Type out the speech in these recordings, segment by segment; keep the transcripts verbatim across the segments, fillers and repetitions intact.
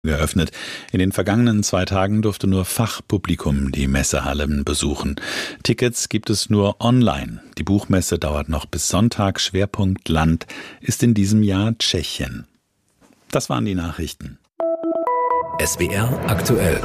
geöffnet. In den vergangenen zwei Tagen durfte nur Fachpublikum die Messehallen besuchen. Tickets gibt es nur online. Die Buchmesse dauert noch bis Sonntag. Schwerpunkt Land ist in diesem Jahr Tschechien. Das waren die Nachrichten. S W R aktuell.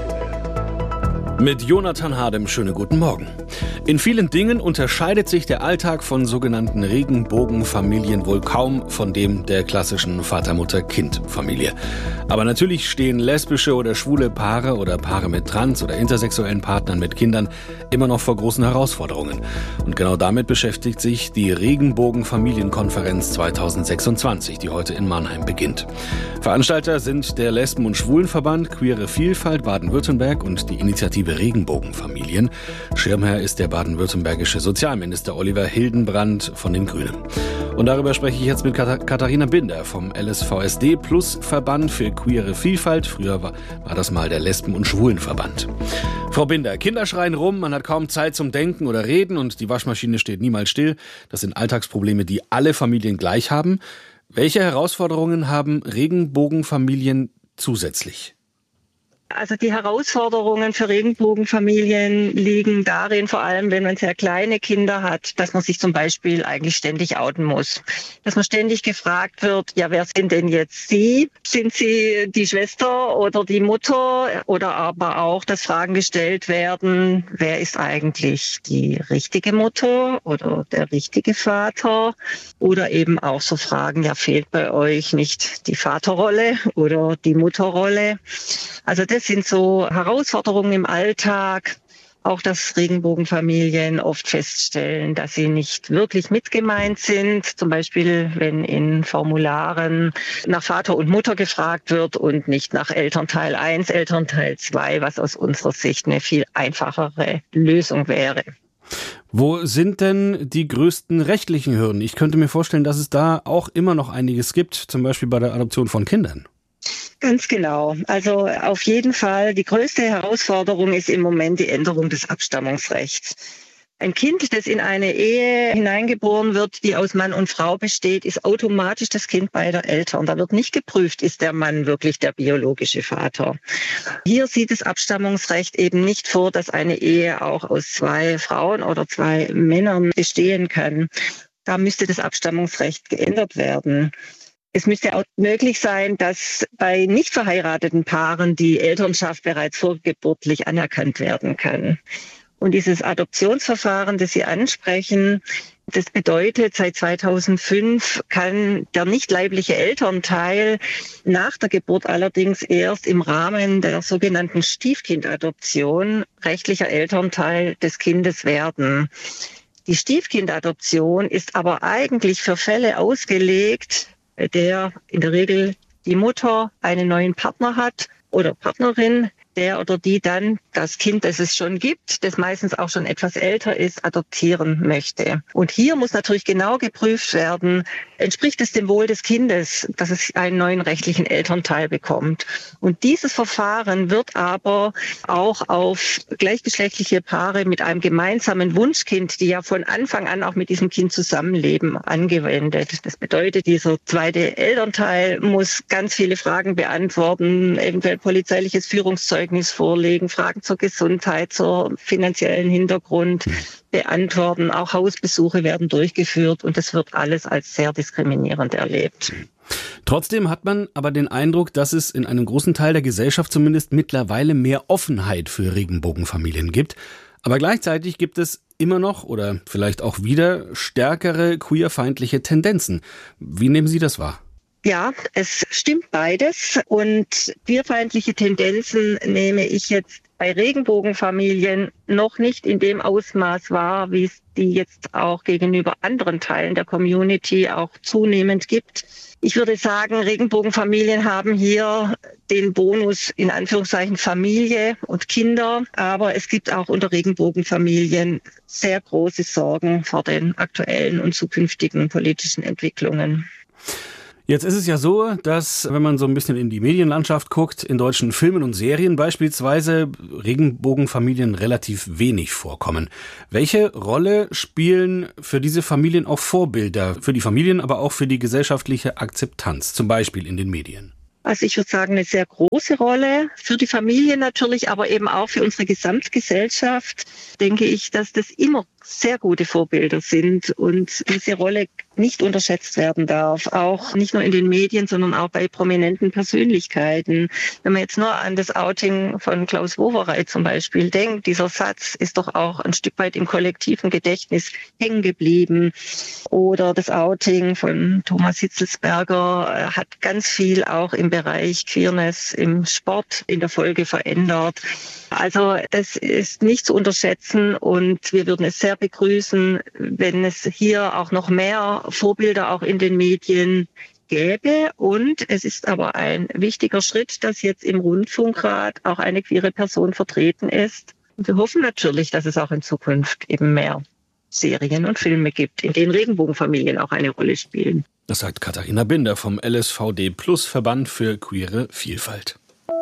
Mit Jonathan Hardem, schönen guten Morgen. In vielen Dingen unterscheidet sich der Alltag von sogenannten Regenbogenfamilien wohl kaum von dem der klassischen Vater-Mutter-Kind-Familie. Aber natürlich stehen lesbische oder schwule Paare oder Paare mit trans- oder intersexuellen Partnern mit Kindern immer noch vor großen Herausforderungen. Und genau damit beschäftigt sich die Regenbogenfamilienkonferenz zweitausendsechsundzwanzig, die heute in Mannheim beginnt. Veranstalter sind der Lesben- und Schwulenverband Queere Vielfalt Baden-Württemberg und die Initiative Regenbogenfamilien. Schirmherr ist der baden-württembergische Sozialminister Oliver Hildenbrand von den Grünen. Und darüber spreche ich jetzt mit Katharina Binder vom L S V S D Plus Verband für Queere Vielfalt. Früher war, war das mal der Lesben- und Schwulenverband. Frau Binder, Kinder schreien rum, man hat kaum Zeit zum Denken oder Reden und die Waschmaschine steht niemals still. Das sind Alltagsprobleme, die alle Familien gleich haben. Welche Herausforderungen haben Regenbogenfamilien zusätzlich? Also die Herausforderungen für Regenbogenfamilien liegen darin, vor allem wenn man sehr kleine Kinder hat, dass man sich zum Beispiel eigentlich ständig outen muss. Dass man ständig gefragt wird, ja, wer sind denn jetzt Sie? Sind Sie die Schwester oder die Mutter? Oder aber auch, dass Fragen gestellt werden, wer ist eigentlich die richtige Mutter oder der richtige Vater? Oder eben auch so Fragen, ja, fehlt bei euch nicht die Vaterrolle oder die Mutterrolle? Also das sind so Herausforderungen im Alltag, auch dass Regenbogenfamilien oft feststellen, dass sie nicht wirklich mitgemeint sind. Zum Beispiel, wenn in Formularen nach Vater und Mutter gefragt wird und nicht nach Elternteil eins, Elternteil zwei, was aus unserer Sicht eine viel einfachere Lösung wäre. Wo sind denn die größten rechtlichen Hürden? Ich könnte mir vorstellen, dass es da auch immer noch einiges gibt, zum Beispiel bei der Adoption von Kindern. Ganz genau. Also auf jeden Fall, die größte Herausforderung ist im Moment die Änderung des Abstammungsrechts. Ein Kind, das in eine Ehe hineingeboren wird, die aus Mann und Frau besteht, ist automatisch das Kind beider Eltern. Da wird nicht geprüft, ist der Mann wirklich der biologische Vater. Hier sieht das Abstammungsrecht eben nicht vor, dass eine Ehe auch aus zwei Frauen oder zwei Männern bestehen kann. Da müsste das Abstammungsrecht geändert werden. Es müsste auch möglich sein, dass bei nicht verheirateten Paaren die Elternschaft bereits vorgeburtlich anerkannt werden kann. Und dieses Adoptionsverfahren, das Sie ansprechen, das bedeutet, seit zweitausendfünf kann der nicht leibliche Elternteil nach der Geburt allerdings erst im Rahmen der sogenannten Stiefkindadoption rechtlicher Elternteil des Kindes werden. Die Stiefkindadoption ist aber eigentlich für Fälle ausgelegt, der in der Regel die Mutter einen neuen Partner hat oder Partnerin, der oder die dann das Kind, das es schon gibt, das meistens auch schon etwas älter ist, adoptieren möchte. Und hier muss natürlich genau geprüft werden, entspricht es dem Wohl des Kindes, dass es einen neuen rechtlichen Elternteil bekommt. Und dieses Verfahren wird aber auch auf gleichgeschlechtliche Paare mit einem gemeinsamen Wunschkind, die ja von Anfang an auch mit diesem Kind zusammenleben, angewendet. Das bedeutet, dieser zweite Elternteil muss ganz viele Fragen beantworten, eventuell polizeiliches Führungszeugnis vorlegen, Fragen zur Gesundheit, zur finanziellen Hintergrund beantworten. Auch Hausbesuche werden durchgeführt und das wird alles als sehr diskriminierend erlebt. Trotzdem hat man aber den Eindruck, dass es in einem großen Teil der Gesellschaft zumindest mittlerweile mehr Offenheit für Regenbogenfamilien gibt. Aber gleichzeitig gibt es immer noch oder vielleicht auch wieder stärkere queerfeindliche Tendenzen. Wie nehmen Sie das wahr? Ja, es stimmt beides und queerfeindliche Tendenzen nehme ich jetzt bei Regenbogenfamilien noch nicht in dem Ausmaß wahr, wie es die jetzt auch gegenüber anderen Teilen der Community auch zunehmend gibt. Ich würde sagen, Regenbogenfamilien haben hier den Bonus in Anführungszeichen Familie und Kinder, aber es gibt auch unter Regenbogenfamilien sehr große Sorgen vor den aktuellen und zukünftigen politischen Entwicklungen. Jetzt ist es ja so, dass, wenn man so ein bisschen in die Medienlandschaft guckt, in deutschen Filmen und Serien beispielsweise Regenbogenfamilien relativ wenig vorkommen. Welche Rolle spielen für diese Familien auch Vorbilder, für die Familien, aber auch für die gesellschaftliche Akzeptanz, zum Beispiel in den Medien? Also ich würde sagen, eine sehr große Rolle für die Familie natürlich, aber eben auch für unsere Gesamtgesellschaft, denke ich, dass das immer sehr gute Vorbilder sind und diese Rolle nicht unterschätzt werden darf. Auch nicht nur in den Medien, sondern auch bei prominenten Persönlichkeiten. Wenn man jetzt nur an das Outing von Klaus Wowereit zum Beispiel denkt, dieser Satz ist doch auch ein Stück weit im kollektiven Gedächtnis hängen geblieben. Oder das Outing von Thomas Hitzelsberger hat ganz viel auch im Bereich Queerness im Sport in der Folge verändert. Also das ist nicht zu unterschätzen und wir würden es sehr begrüßen, wenn es hier auch noch mehr Vorbilder auch in den Medien gäbe. Und es ist aber ein wichtiger Schritt, dass jetzt im Rundfunkrat auch eine queere Person vertreten ist. Und wir hoffen natürlich, dass es auch in Zukunft eben mehr Serien und Filme gibt, in denen Regenbogenfamilien auch eine Rolle spielen. Das sagt Katharina Binder vom L S V D Plus Verband für queere Vielfalt.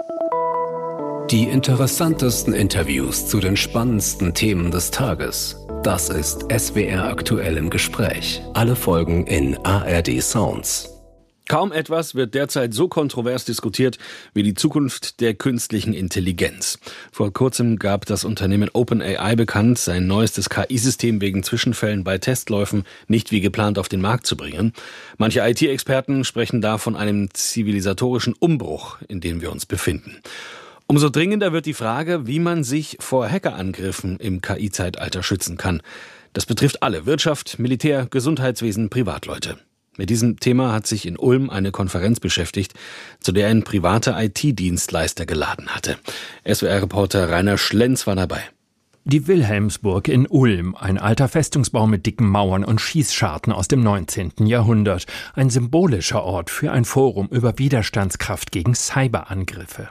Die interessantesten Interviews zu den spannendsten Themen des Tages. Das ist S W R aktuell im Gespräch. Alle Folgen in A R D Sounds. Kaum etwas wird derzeit so kontrovers diskutiert wie die Zukunft der künstlichen Intelligenz. Vor kurzem gab das Unternehmen OpenAI bekannt, sein neuestes K I-System wegen Zwischenfällen bei Testläufen nicht wie geplant auf den Markt zu bringen. Manche I T-Experten sprechen da von einem zivilisatorischen Umbruch, in dem wir uns befinden. Umso dringender wird die Frage, wie man sich vor Hackerangriffen im K I-Zeitalter schützen kann. Das betrifft alle: Wirtschaft, Militär, Gesundheitswesen, Privatleute. Mit diesem Thema hat sich in Ulm eine Konferenz beschäftigt, zu der ein privater I T-Dienstleister geladen hatte. S W R-Reporter Rainer Schlenz war dabei. Die Wilhelmsburg in Ulm, ein alter Festungsbau mit dicken Mauern und Schießscharten aus dem neunzehnten Jahrhundert. Ein symbolischer Ort für ein Forum über Widerstandskraft gegen Cyberangriffe.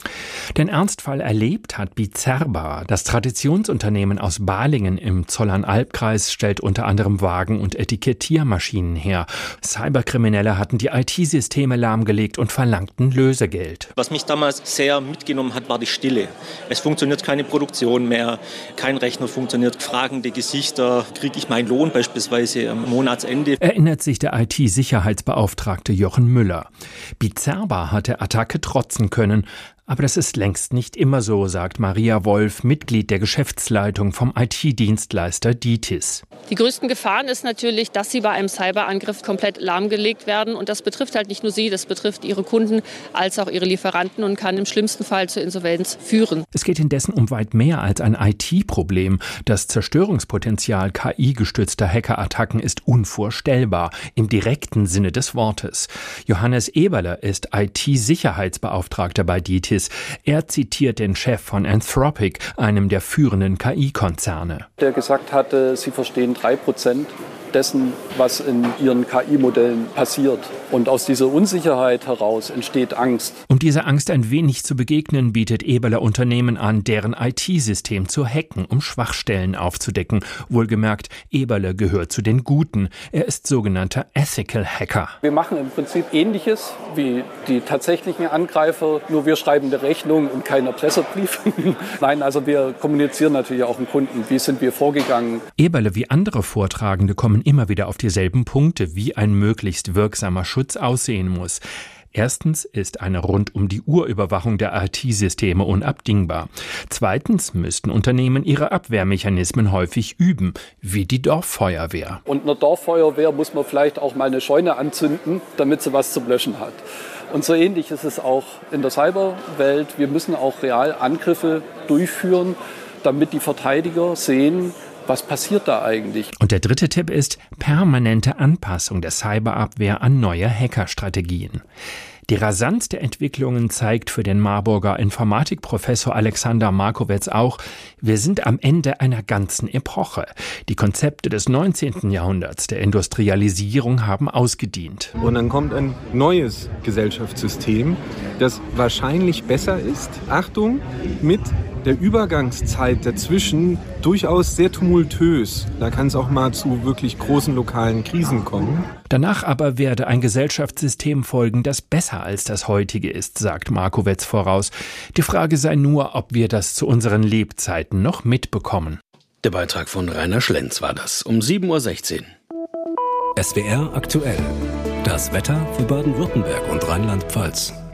Den Ernstfall erlebt hat Bizerba. Das Traditionsunternehmen aus Balingen im Zollernalbkreis stellt unter anderem Wagen- und Etikettiermaschinen her. Cyberkriminelle hatten die I T-Systeme lahmgelegt und verlangten Lösegeld. Was mich damals sehr mitgenommen hat, war die Stille. Es funktioniert keine Produktion mehr, kein Rechner funktioniert, fragende Gesichter, kriege ich meinen Lohn beispielsweise am Monatsende. Erinnert sich der I T-Sicherheitsbeauftragte Jochen Müller. Bizerba hat der Attacke trotzen können. Aber das ist längst nicht immer so, sagt Maria Wolf, Mitglied der Geschäftsleitung vom I T-Dienstleister Ditis. Die größten Gefahren ist natürlich, dass sie bei einem Cyberangriff komplett lahmgelegt werden. Und das betrifft halt nicht nur sie, das betrifft ihre Kunden als auch ihre Lieferanten und kann im schlimmsten Fall zur Insolvenz führen. Es geht indessen um weit mehr als ein I T-Problem. Das Zerstörungspotenzial K I-gestützter Hackerattacken ist unvorstellbar, im direkten Sinne des Wortes. Johannes Eberle ist I T-Sicherheitsbeauftragter bei Ditis. Er zitiert den Chef von Anthropic, einem der führenden K I-Konzerne. Der gesagt hatte, sie verstehen drei Prozent dessen, was in ihren K I-Modellen passiert. Und aus dieser Unsicherheit heraus entsteht Angst. Um dieser Angst ein wenig zu begegnen, bietet Eberle Unternehmen an, deren I T-System zu hacken, um Schwachstellen aufzudecken. Wohlgemerkt, Eberle gehört zu den Guten. Er ist sogenannter Ethical Hacker. Wir machen im Prinzip Ähnliches wie die tatsächlichen Angreifer, nur wir schreiben eine Rechnung und keinen Erpresserbrief. Nein, also wir kommunizieren natürlich auch mit Kunden. Wie sind wir vorgegangen? Eberle wie andere Vortragende kommen immer wieder auf dieselben Punkte, wie ein möglichst wirksamer Schutz aussehen muss. Erstens ist eine Rund-um-die-Uhr-Überwachung der I T-Systeme unabdingbar. Zweitens müssten Unternehmen ihre Abwehrmechanismen häufig üben, wie die Dorffeuerwehr. Und einer Dorffeuerwehr muss man vielleicht auch mal eine Scheune anzünden, damit sie was zum Löschen hat. Und so ähnlich ist es auch in der Cyberwelt. Wir müssen auch real Angriffe durchführen, damit die Verteidiger sehen, was passiert da eigentlich? Und der dritte Tipp ist permanente Anpassung der Cyberabwehr an neue Hackerstrategien. Die Rasanz der Entwicklungen zeigt für den Marburger Informatikprofessor Alexander Markowitz auch, wir sind am Ende einer ganzen Epoche. Die Konzepte des neunzehnten Jahrhunderts der Industrialisierung haben ausgedient. Und dann kommt ein neues Gesellschaftssystem, das wahrscheinlich besser ist, Achtung, mit der Übergangszeit dazwischen durchaus sehr tumultös. Da kann es auch mal zu wirklich großen lokalen Krisen kommen. Danach aber werde ein Gesellschaftssystem folgen, das besser als das heutige ist, sagt Markowitz voraus. Die Frage sei nur, ob wir das zu unseren Lebzeiten noch mitbekommen. Der Beitrag von Rainer Schlenz war das um sieben Uhr sechzehn. S W R aktuell. Das Wetter für Baden-Württemberg und Rheinland-Pfalz.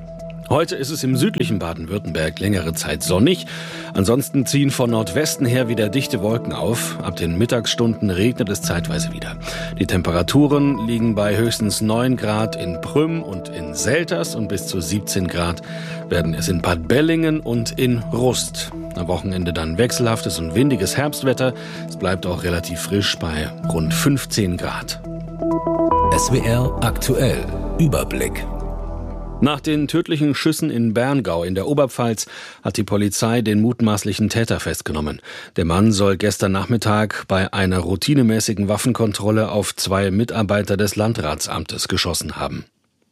Heute ist es im südlichen Baden-Württemberg längere Zeit sonnig. Ansonsten ziehen von Nordwesten her wieder dichte Wolken auf. Ab den Mittagsstunden regnet es zeitweise wieder. Die Temperaturen liegen bei höchstens neun Grad in Prüm und in Selters und bis zu siebzehn Grad werden es in Bad Bellingen und in Rust. Am Wochenende dann wechselhaftes und windiges Herbstwetter. Es bleibt auch relativ frisch bei rund fünfzehn Grad. S W R aktuell. Überblick. Nach den tödlichen Schüssen in Berngau in der Oberpfalz hat die Polizei den mutmaßlichen Täter festgenommen. Der Mann soll gestern Nachmittag bei einer routinemäßigen Waffenkontrolle auf zwei Mitarbeiter des Landratsamtes geschossen haben.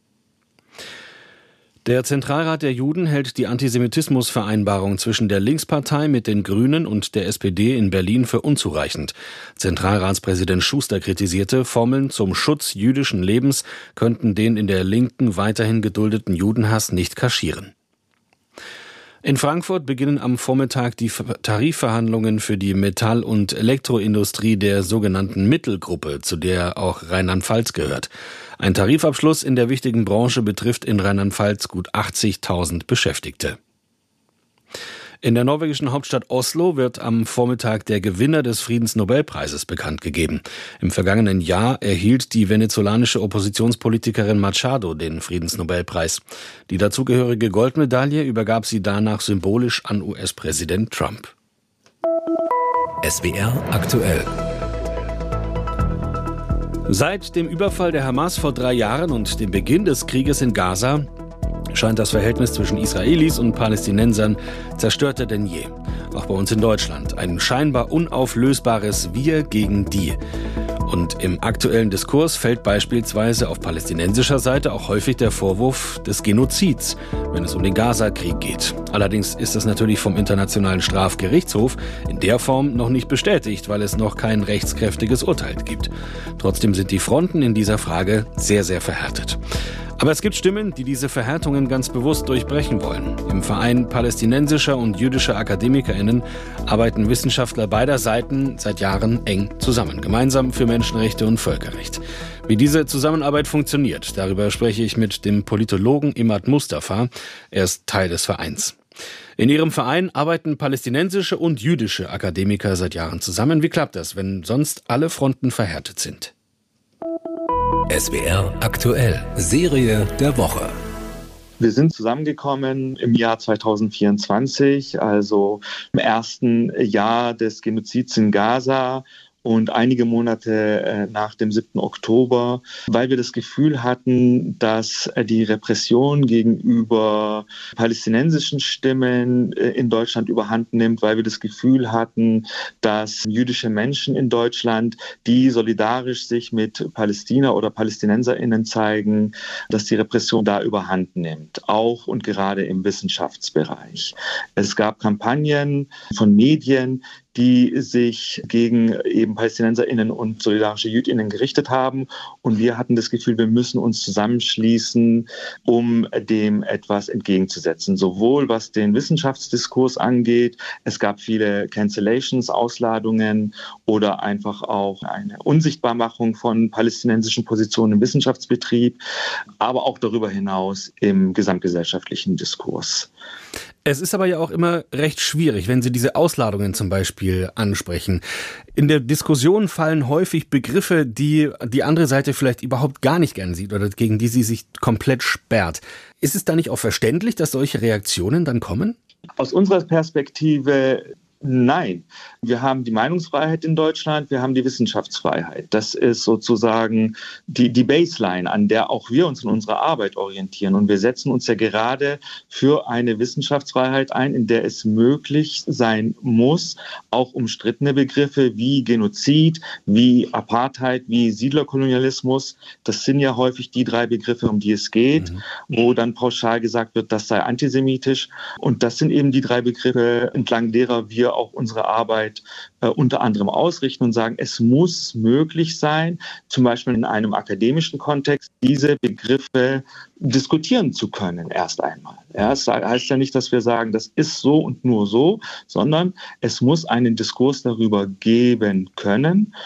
Der Zentralrat der Juden hält die Antisemitismusvereinbarung zwischen der Linkspartei mit den Grünen und der S P D in Berlin für unzureichend. Zentralratspräsident Schuster kritisierte, Formeln zum Schutz jüdischen Lebens könnten den in der Linken weiterhin geduldeten Judenhass nicht kaschieren. In Frankfurt beginnen am Vormittag die Tarifverhandlungen für die Metall- und Elektroindustrie der sogenannten Mittelgruppe, zu der auch Rheinland-Pfalz gehört. Ein Tarifabschluss in der wichtigen Branche betrifft in Rheinland-Pfalz gut achtzigtausend Beschäftigte. In der norwegischen Hauptstadt Oslo wird am Vormittag der Gewinner des Friedensnobelpreises bekannt gegeben. Im vergangenen Jahr erhielt die venezolanische Oppositionspolitikerin Machado den Friedensnobelpreis. Die dazugehörige Goldmedaille übergab sie danach symbolisch an U S-Präsident Trump. S W R aktuell. Seit dem Überfall der Hamas vor drei Jahren und dem Beginn des Krieges in Gaza scheint das Verhältnis zwischen Israelis und Palästinensern zerstörter denn je. Auch bei uns in Deutschland. Ein scheinbar unauflösbares Wir gegen die. Und im aktuellen Diskurs fällt beispielsweise auf palästinensischer Seite auch häufig der Vorwurf des Genozids, wenn es um den Gaza-Krieg geht. Allerdings ist das natürlich vom Internationalen Strafgerichtshof in der Form noch nicht bestätigt, weil es noch kein rechtskräftiges Urteil gibt. Trotzdem sind die Fronten in dieser Frage sehr, sehr verhärtet. Aber es gibt Stimmen, die diese Verhärtungen ganz bewusst durchbrechen wollen. Im Verein palästinensischer und jüdischer AkademikerInnen arbeiten Wissenschaftler beider Seiten seit Jahren eng zusammen, gemeinsam für Menschenrechte und Völkerrecht. Wie diese Zusammenarbeit funktioniert, darüber spreche ich mit dem Politologen Imad Mustafa. Er ist Teil des Vereins. In ihrem Verein arbeiten palästinensische und jüdische Akademiker seit Jahren zusammen. Wie klappt das, wenn sonst alle Fronten verhärtet sind? S W R aktuell. Serie der Woche. Wir sind zusammengekommen im Jahr zweitausendvierundzwanzig, also im ersten Jahr des Genozids in Gaza und einige Monate nach dem siebten Oktober, weil wir das Gefühl hatten, dass die Repression gegenüber palästinensischen Stimmen in Deutschland überhand nimmt, weil wir das Gefühl hatten, dass jüdische Menschen in Deutschland, die solidarisch sich mit Palästina oder PalästinenserInnen zeigen, dass die Repression da überhand nimmt, auch und gerade im Wissenschaftsbereich. Es gab Kampagnen von Medien, die sich gegen eben PalästinenserInnen und solidarische JüdInnen gerichtet haben. Und wir hatten das Gefühl, wir müssen uns zusammenschließen, um dem etwas entgegenzusetzen. Sowohl was den Wissenschaftsdiskurs angeht, es gab viele Cancellations, Ausladungen oder einfach auch eine Unsichtbarmachung von palästinensischen Positionen im Wissenschaftsbetrieb, aber auch darüber hinaus im gesamtgesellschaftlichen Diskurs. Es ist aber ja auch immer recht schwierig, wenn Sie diese Ausladungen zum Beispiel ansprechen. In der Diskussion fallen häufig Begriffe, die die andere Seite vielleicht überhaupt gar nicht gern sieht oder gegen die sie sich komplett sperrt. Ist es da nicht auch verständlich, dass solche Reaktionen dann kommen? Aus unserer Perspektive nein. Wir haben die Meinungsfreiheit in Deutschland, wir haben die Wissenschaftsfreiheit. Das ist sozusagen die, die Baseline, an der auch wir uns in unserer Arbeit orientieren. Und wir setzen uns ja gerade für eine Wissenschaftsfreiheit ein, in der es möglich sein muss, auch umstrittene Begriffe wie Genozid, wie Apartheid, wie Siedlerkolonialismus, das sind ja häufig die drei Begriffe, um die es geht, mhm. wo dann pauschal gesagt wird, das sei antisemitisch. Und das sind eben die drei Begriffe, entlang derer wir auch unsere Arbeit äh, unter anderem ausrichten und sagen, es muss möglich sein, zum Beispiel in einem akademischen Kontext, diese Begriffe diskutieren zu können erst einmal. Ja, es heißt ja nicht, dass wir sagen, das ist so und nur so, sondern es muss einen Diskurs darüber geben können.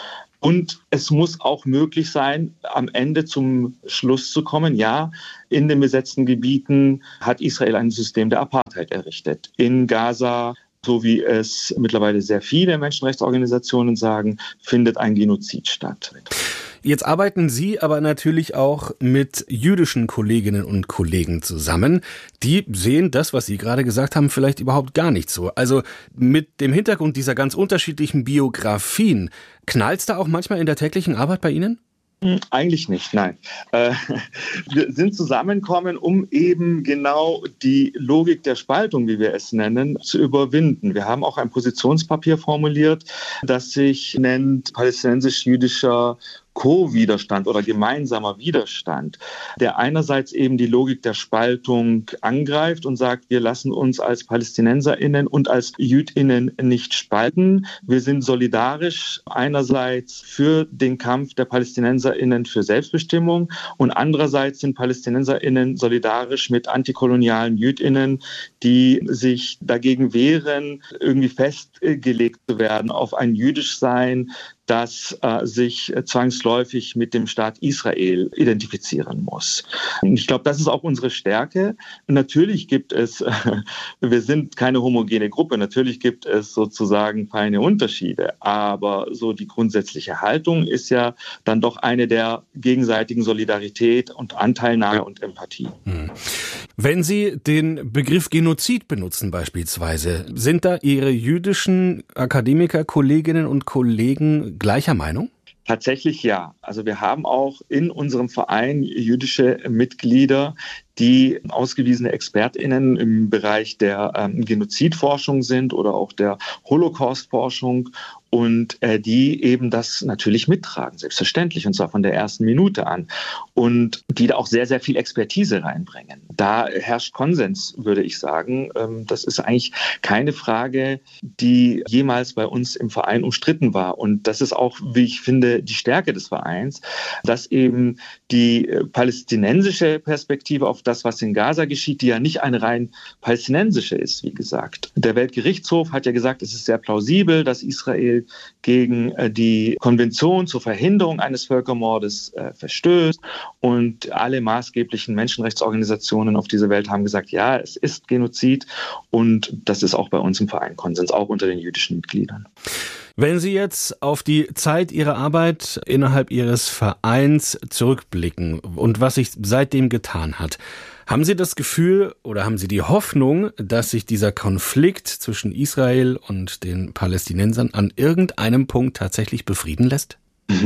Und es muss auch möglich sein, am Ende zum Schluss zu kommen, ja, in den besetzten Gebieten hat Israel ein System der Apartheid errichtet. In Gaza, so wie es mittlerweile sehr viele Menschenrechtsorganisationen sagen, findet ein Genozid statt. Jetzt arbeiten Sie aber natürlich auch mit jüdischen Kolleginnen und Kollegen zusammen. Die sehen das, was Sie gerade gesagt haben, vielleicht überhaupt gar nicht so. Also mit dem Hintergrund dieser ganz unterschiedlichen Biografien, knallt's da auch manchmal in der täglichen Arbeit bei Ihnen? Eigentlich nicht, nein. Äh, wir sind zusammengekommen, um eben genau die Logik der Spaltung, wie wir es nennen, zu überwinden. Wir haben auch ein Positionspapier formuliert, das sich nennt palästinensisch-jüdischer Co-Widerstand oder gemeinsamer Widerstand, der einerseits eben die Logik der Spaltung angreift und sagt, wir lassen uns als PalästinenserInnen und als JüdInnen nicht spalten. Wir sind solidarisch einerseits für den Kampf der PalästinenserInnen für Selbstbestimmung und andererseits sind PalästinenserInnen solidarisch mit antikolonialen JüdInnen, die sich dagegen wehren, irgendwie festgelegt zu werden auf ein Jüdischsein, das äh, sich äh, zwangsläufig mit dem Staat Israel identifizieren muss. Und ich glaube, das ist auch unsere Stärke. Und natürlich gibt es, äh, wir sind keine homogene Gruppe, natürlich gibt es sozusagen feine Unterschiede, aber so die grundsätzliche Haltung ist ja dann doch eine der gegenseitigen Solidarität und Anteilnahme und Empathie. Hm. Wenn Sie den Begriff Genozid benutzen beispielsweise, sind da Ihre jüdischen Akademiker, Kolleginnen und Kollegen gleicher Meinung? Tatsächlich ja. Also wir haben auch in unserem Verein jüdische Mitglieder, die ausgewiesene ExpertInnen im Bereich der ähm, Genozidforschung sind oder auch der Holocaust-Forschung und äh, die eben das natürlich mittragen, selbstverständlich, und zwar von der ersten Minute an und die da auch sehr, sehr viel Expertise reinbringen. Da herrscht Konsens, würde ich sagen. Ähm, das ist eigentlich keine Frage, die jemals bei uns im Verein umstritten war und das ist auch, wie ich finde, die Stärke des Vereins, dass eben die äh, palästinensische Perspektive auf das, was in Gaza geschieht, die ja nicht eine rein palästinensische ist, wie gesagt. Der Weltgerichtshof hat ja gesagt, es ist sehr plausibel, dass Israel gegen äh, die Konvention zur Verhinderung eines Völkermordes äh, verstößt und alle maßgeblichen Menschenrechtsorganisationen auf dieser Welt haben gesagt, ja, es ist Genozid und das ist auch bei uns im Verein Konsens, auch unter den jüdischen Mitgliedern. Wenn Sie jetzt auf die Zeit Ihrer Arbeit innerhalb Ihres Vereins zurückblicken und was sich seitdem getan hat, haben Sie das Gefühl oder haben Sie die Hoffnung, dass sich dieser Konflikt zwischen Israel und den Palästinensern an irgendeinem Punkt tatsächlich befrieden lässt?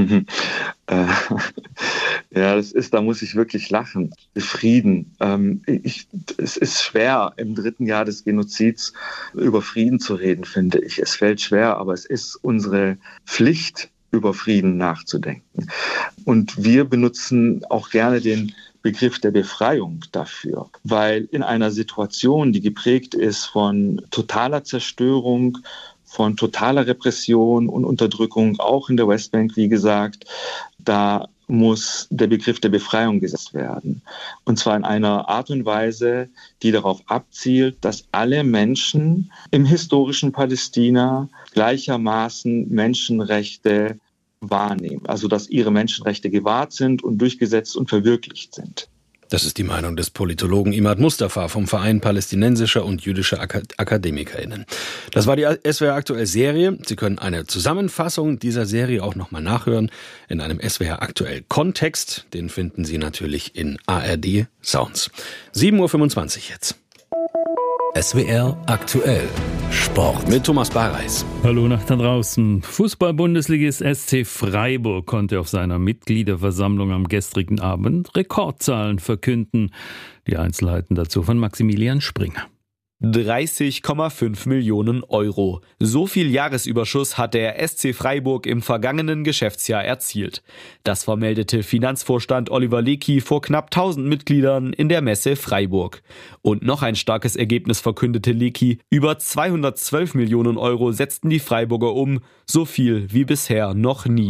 Ja, das ist, da muss ich wirklich lachen. Frieden. Ähm, ich, es ist schwer, im dritten Jahr des Genozids über Frieden zu reden, finde ich. Es fällt schwer, aber es ist unsere Pflicht, über Frieden nachzudenken. Und wir benutzen auch gerne den Begriff der Befreiung dafür, weil in einer Situation, die geprägt ist von totaler Zerstörung, von totaler Repression und Unterdrückung, auch in der Westbank, wie gesagt, da muss der Begriff der Befreiung gesetzt werden. Und zwar in einer Art und Weise, die darauf abzielt, dass alle Menschen im historischen Palästina gleichermaßen Menschenrechte wahrnehmen. Also dass ihre Menschenrechte gewahrt sind und durchgesetzt und verwirklicht sind. Das ist die Meinung des Politologen Imad Mustafa vom Verein palästinensischer und jüdischer AkademikerInnen. Das war die S W R aktuell Serie. Sie können eine Zusammenfassung dieser Serie auch nochmal nachhören in einem S W R aktuell Kontext. Den finden Sie natürlich in A R D Sounds. sieben Uhr fünfundzwanzig jetzt. S W R aktuell Sport mit Thomas Bareis. Hallo nach da draußen. Fußball-Bundesligist S C Freiburg konnte auf seiner Mitgliederversammlung am gestrigen Abend Rekordzahlen verkünden. Die Einzelheiten dazu von Maximilian Springer. dreißig Komma fünf Millionen Euro. So viel Jahresüberschuss hat der S C Freiburg im vergangenen Geschäftsjahr erzielt. Das vermeldete Finanzvorstand Oliver Leckie vor knapp tausend Mitgliedern in der Messe Freiburg. Und noch ein starkes Ergebnis verkündete Leckie. Über zweihundertzwölf Millionen Euro setzten die Freiburger um, so viel wie bisher noch nie.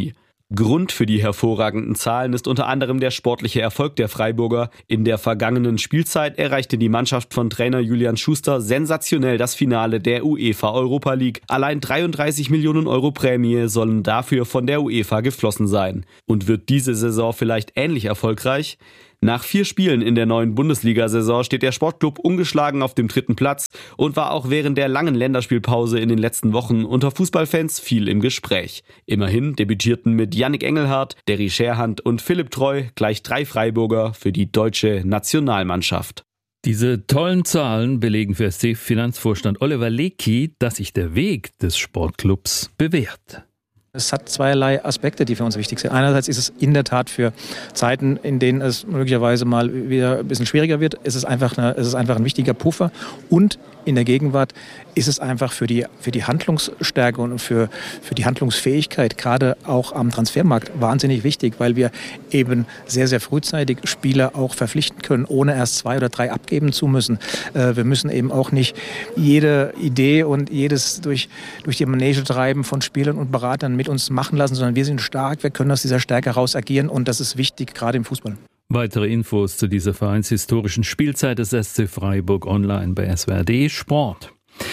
Grund für die hervorragenden Zahlen ist unter anderem der sportliche Erfolg der Freiburger. In der vergangenen Spielzeit erreichte die Mannschaft von Trainer Julian Schuster sensationell das Finale der UEFA Europa League. Allein dreiunddreißig Millionen Euro Prämie sollen dafür von der UEFA geflossen sein. Und wird diese Saison vielleicht ähnlich erfolgreich? Nach vier Spielen in der neuen Bundesliga-Saison steht der Sportclub ungeschlagen auf dem dritten Platz und war auch während der langen Länderspielpause in den letzten Wochen unter Fußballfans viel im Gespräch. Immerhin debütierten mit Yannick Engelhardt, Derry Scherhand und Philipp Treu gleich drei Freiburger für die deutsche Nationalmannschaft. Diese tollen Zahlen belegen für S C-Finanzvorstand Oliver Leckie, dass sich der Weg des Sportclubs bewährt. Es hat zweierlei Aspekte, die für uns wichtig sind. Einerseits ist es in der Tat für Zeiten, in denen es möglicherweise mal wieder ein bisschen schwieriger wird, ist es einfach, eine, ist es einfach ein wichtiger Puffer. Und in der Gegenwart ist es einfach für die, für die Handlungsstärke und für, für die Handlungsfähigkeit, gerade auch am Transfermarkt, wahnsinnig wichtig, weil wir eben sehr, sehr frühzeitig Spieler auch verpflichten können, ohne erst zwei oder drei abgeben zu müssen. Wir müssen eben auch nicht jede Idee und jedes durch, durch die Manege treiben von Spielern und Beratern mit uns machen lassen, sondern wir sind stark, wir können aus dieser Stärke heraus agieren und das ist wichtig, gerade im Fußball. Weitere Infos zu dieser vereinshistorischen Spielzeit des S C Freiburg online bei S W R punkt de Sport.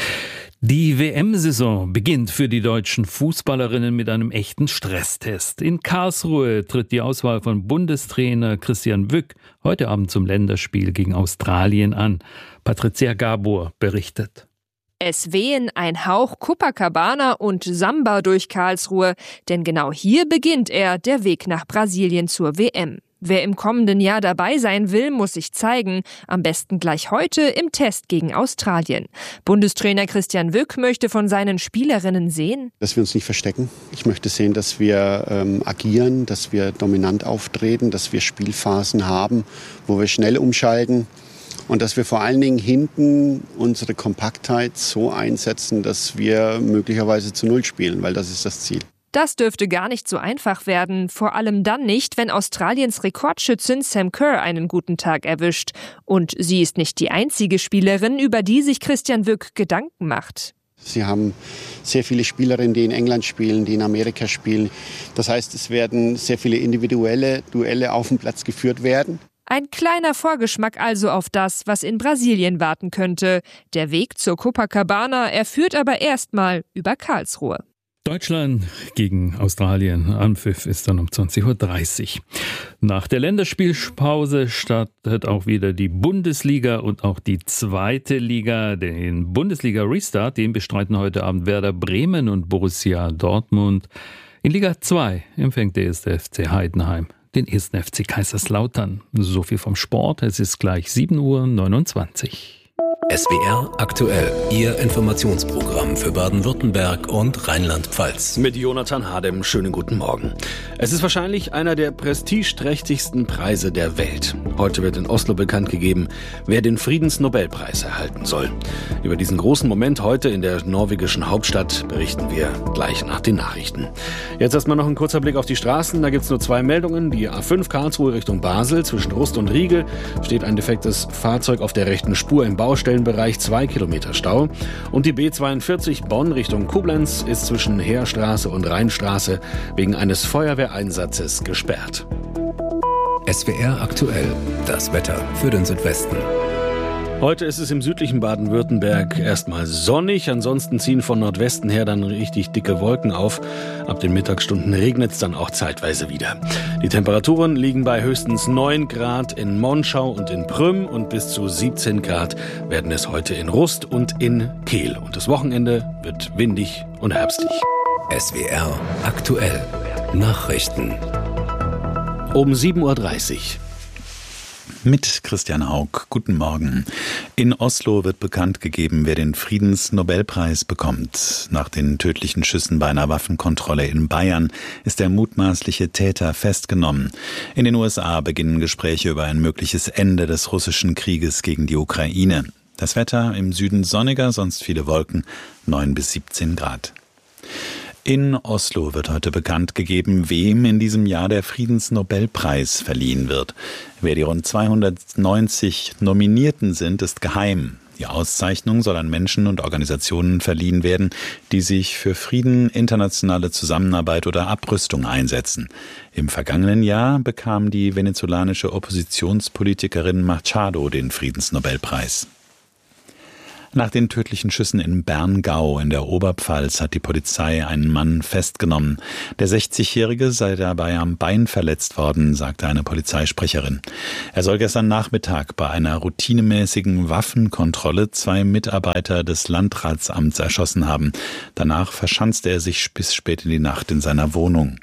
Die W M-Saison beginnt für die deutschen Fußballerinnen mit einem echten Stresstest. In Karlsruhe tritt die Auswahl von Bundestrainer Christian Wück heute Abend zum Länderspiel gegen Australien an. Patricia Gabor berichtet. Es wehen ein Hauch Copacabana und Samba durch Karlsruhe, denn genau hier beginnt er, der Weg nach Brasilien zur W M. Wer im kommenden Jahr dabei sein will, muss sich zeigen, am besten gleich heute im Test gegen Australien. Bundestrainer Christian Wück möchte von seinen Spielerinnen sehen: Dass wir uns nicht verstecken. Ich möchte sehen, dass wir ähm, agieren, dass wir dominant auftreten, dass wir Spielphasen haben, wo wir schnell umschalten. Und dass wir vor allen Dingen hinten unsere Kompaktheit so einsetzen, dass wir möglicherweise zu Null spielen, weil das ist das Ziel. Das dürfte gar nicht so einfach werden, vor allem dann nicht, wenn Australiens Rekordschützin Sam Kerr einen guten Tag erwischt. Und sie ist nicht die einzige Spielerin, über die sich Christian Wück Gedanken macht. Sie haben sehr viele Spielerinnen, die in England spielen, die in Amerika spielen. Das heißt, es werden sehr viele individuelle Duelle auf dem Platz geführt werden. Ein kleiner Vorgeschmack also auf das, was in Brasilien warten könnte. Der Weg zur Copacabana, er führt aber erstmal über Karlsruhe. Deutschland gegen Australien. Anpfiff ist dann um zwanzig Uhr dreißig. Nach der Länderspielpause startet auch wieder die Bundesliga und auch die zweite Liga. Den Bundesliga-Restart, den bestreiten heute Abend Werder Bremen und Borussia Dortmund. In Liga zwei empfängt der erste F C Heidenheim den ersten F C Kaiserslautern. So viel vom Sport. Es ist gleich sieben Uhr neunundzwanzig. S W R aktuell, Ihr Informationsprogramm für Baden-Württemberg und Rheinland-Pfalz. Mit Jonathan Hadem, schönen guten Morgen. Es ist wahrscheinlich einer der prestigeträchtigsten Preise der Welt. Heute wird in Oslo bekannt gegeben, wer den Friedensnobelpreis erhalten soll. Über diesen großen Moment heute in der norwegischen Hauptstadt berichten wir gleich nach den Nachrichten. Jetzt erstmal noch ein kurzer Blick auf die Straßen. Da gibt es nur zwei Meldungen. Die A fünf Karlsruhe Richtung Basel, zwischen Rust und Riegel steht ein defektes Fahrzeug auf der rechten Spur im Baustellenbereich, zwei Kilometer Stau. Und die B zweiundvierzig Bonn Richtung Koblenz ist zwischen Heerstraße und Rheinstraße wegen eines Feuerwehreinsatzes gesperrt. S W R aktuell, das Wetter für den Südwesten. Heute ist es im südlichen Baden-Württemberg erstmal sonnig, ansonsten ziehen von Nordwesten her dann richtig dicke Wolken auf. Ab den Mittagsstunden regnet es dann auch zeitweise wieder. Die Temperaturen liegen bei höchstens neun Grad in Monschau und in Prüm und bis zu siebzehn Grad werden es heute in Rust und in Kehl. Und das Wochenende wird windig und herbstlich. S W R aktuell, Nachrichten. Um sieben Uhr dreißig. Mit Christian Haug. Guten Morgen. In Oslo wird bekannt gegeben, wer den Friedensnobelpreis bekommt. Nach den tödlichen Schüssen bei einer Waffenkontrolle in Bayern ist der mutmaßliche Täter festgenommen. In den U S A beginnen Gespräche über ein mögliches Ende des russischen Krieges gegen die Ukraine. Das Wetter im Süden sonniger, sonst viele Wolken, neun bis siebzehn Grad. In Oslo wird heute bekannt gegeben, wem in diesem Jahr der Friedensnobelpreis verliehen wird. Wer die rund zweihundertneunzig Nominierten sind, ist geheim. Die Auszeichnung soll an Menschen und Organisationen verliehen werden, die sich für Frieden, internationale Zusammenarbeit oder Abrüstung einsetzen. Im vergangenen Jahr bekam die venezolanische Oppositionspolitikerin Machado den Friedensnobelpreis. Nach den tödlichen Schüssen in Berngau in der Oberpfalz hat die Polizei einen Mann festgenommen. Der sechzigjährige sei dabei am Bein verletzt worden, sagte eine Polizeisprecherin. Er soll gestern Nachmittag bei einer routinemäßigen Waffenkontrolle zwei Mitarbeiter des Landratsamts erschossen haben. Danach verschanzte er sich bis spät in die Nacht in seiner Wohnung.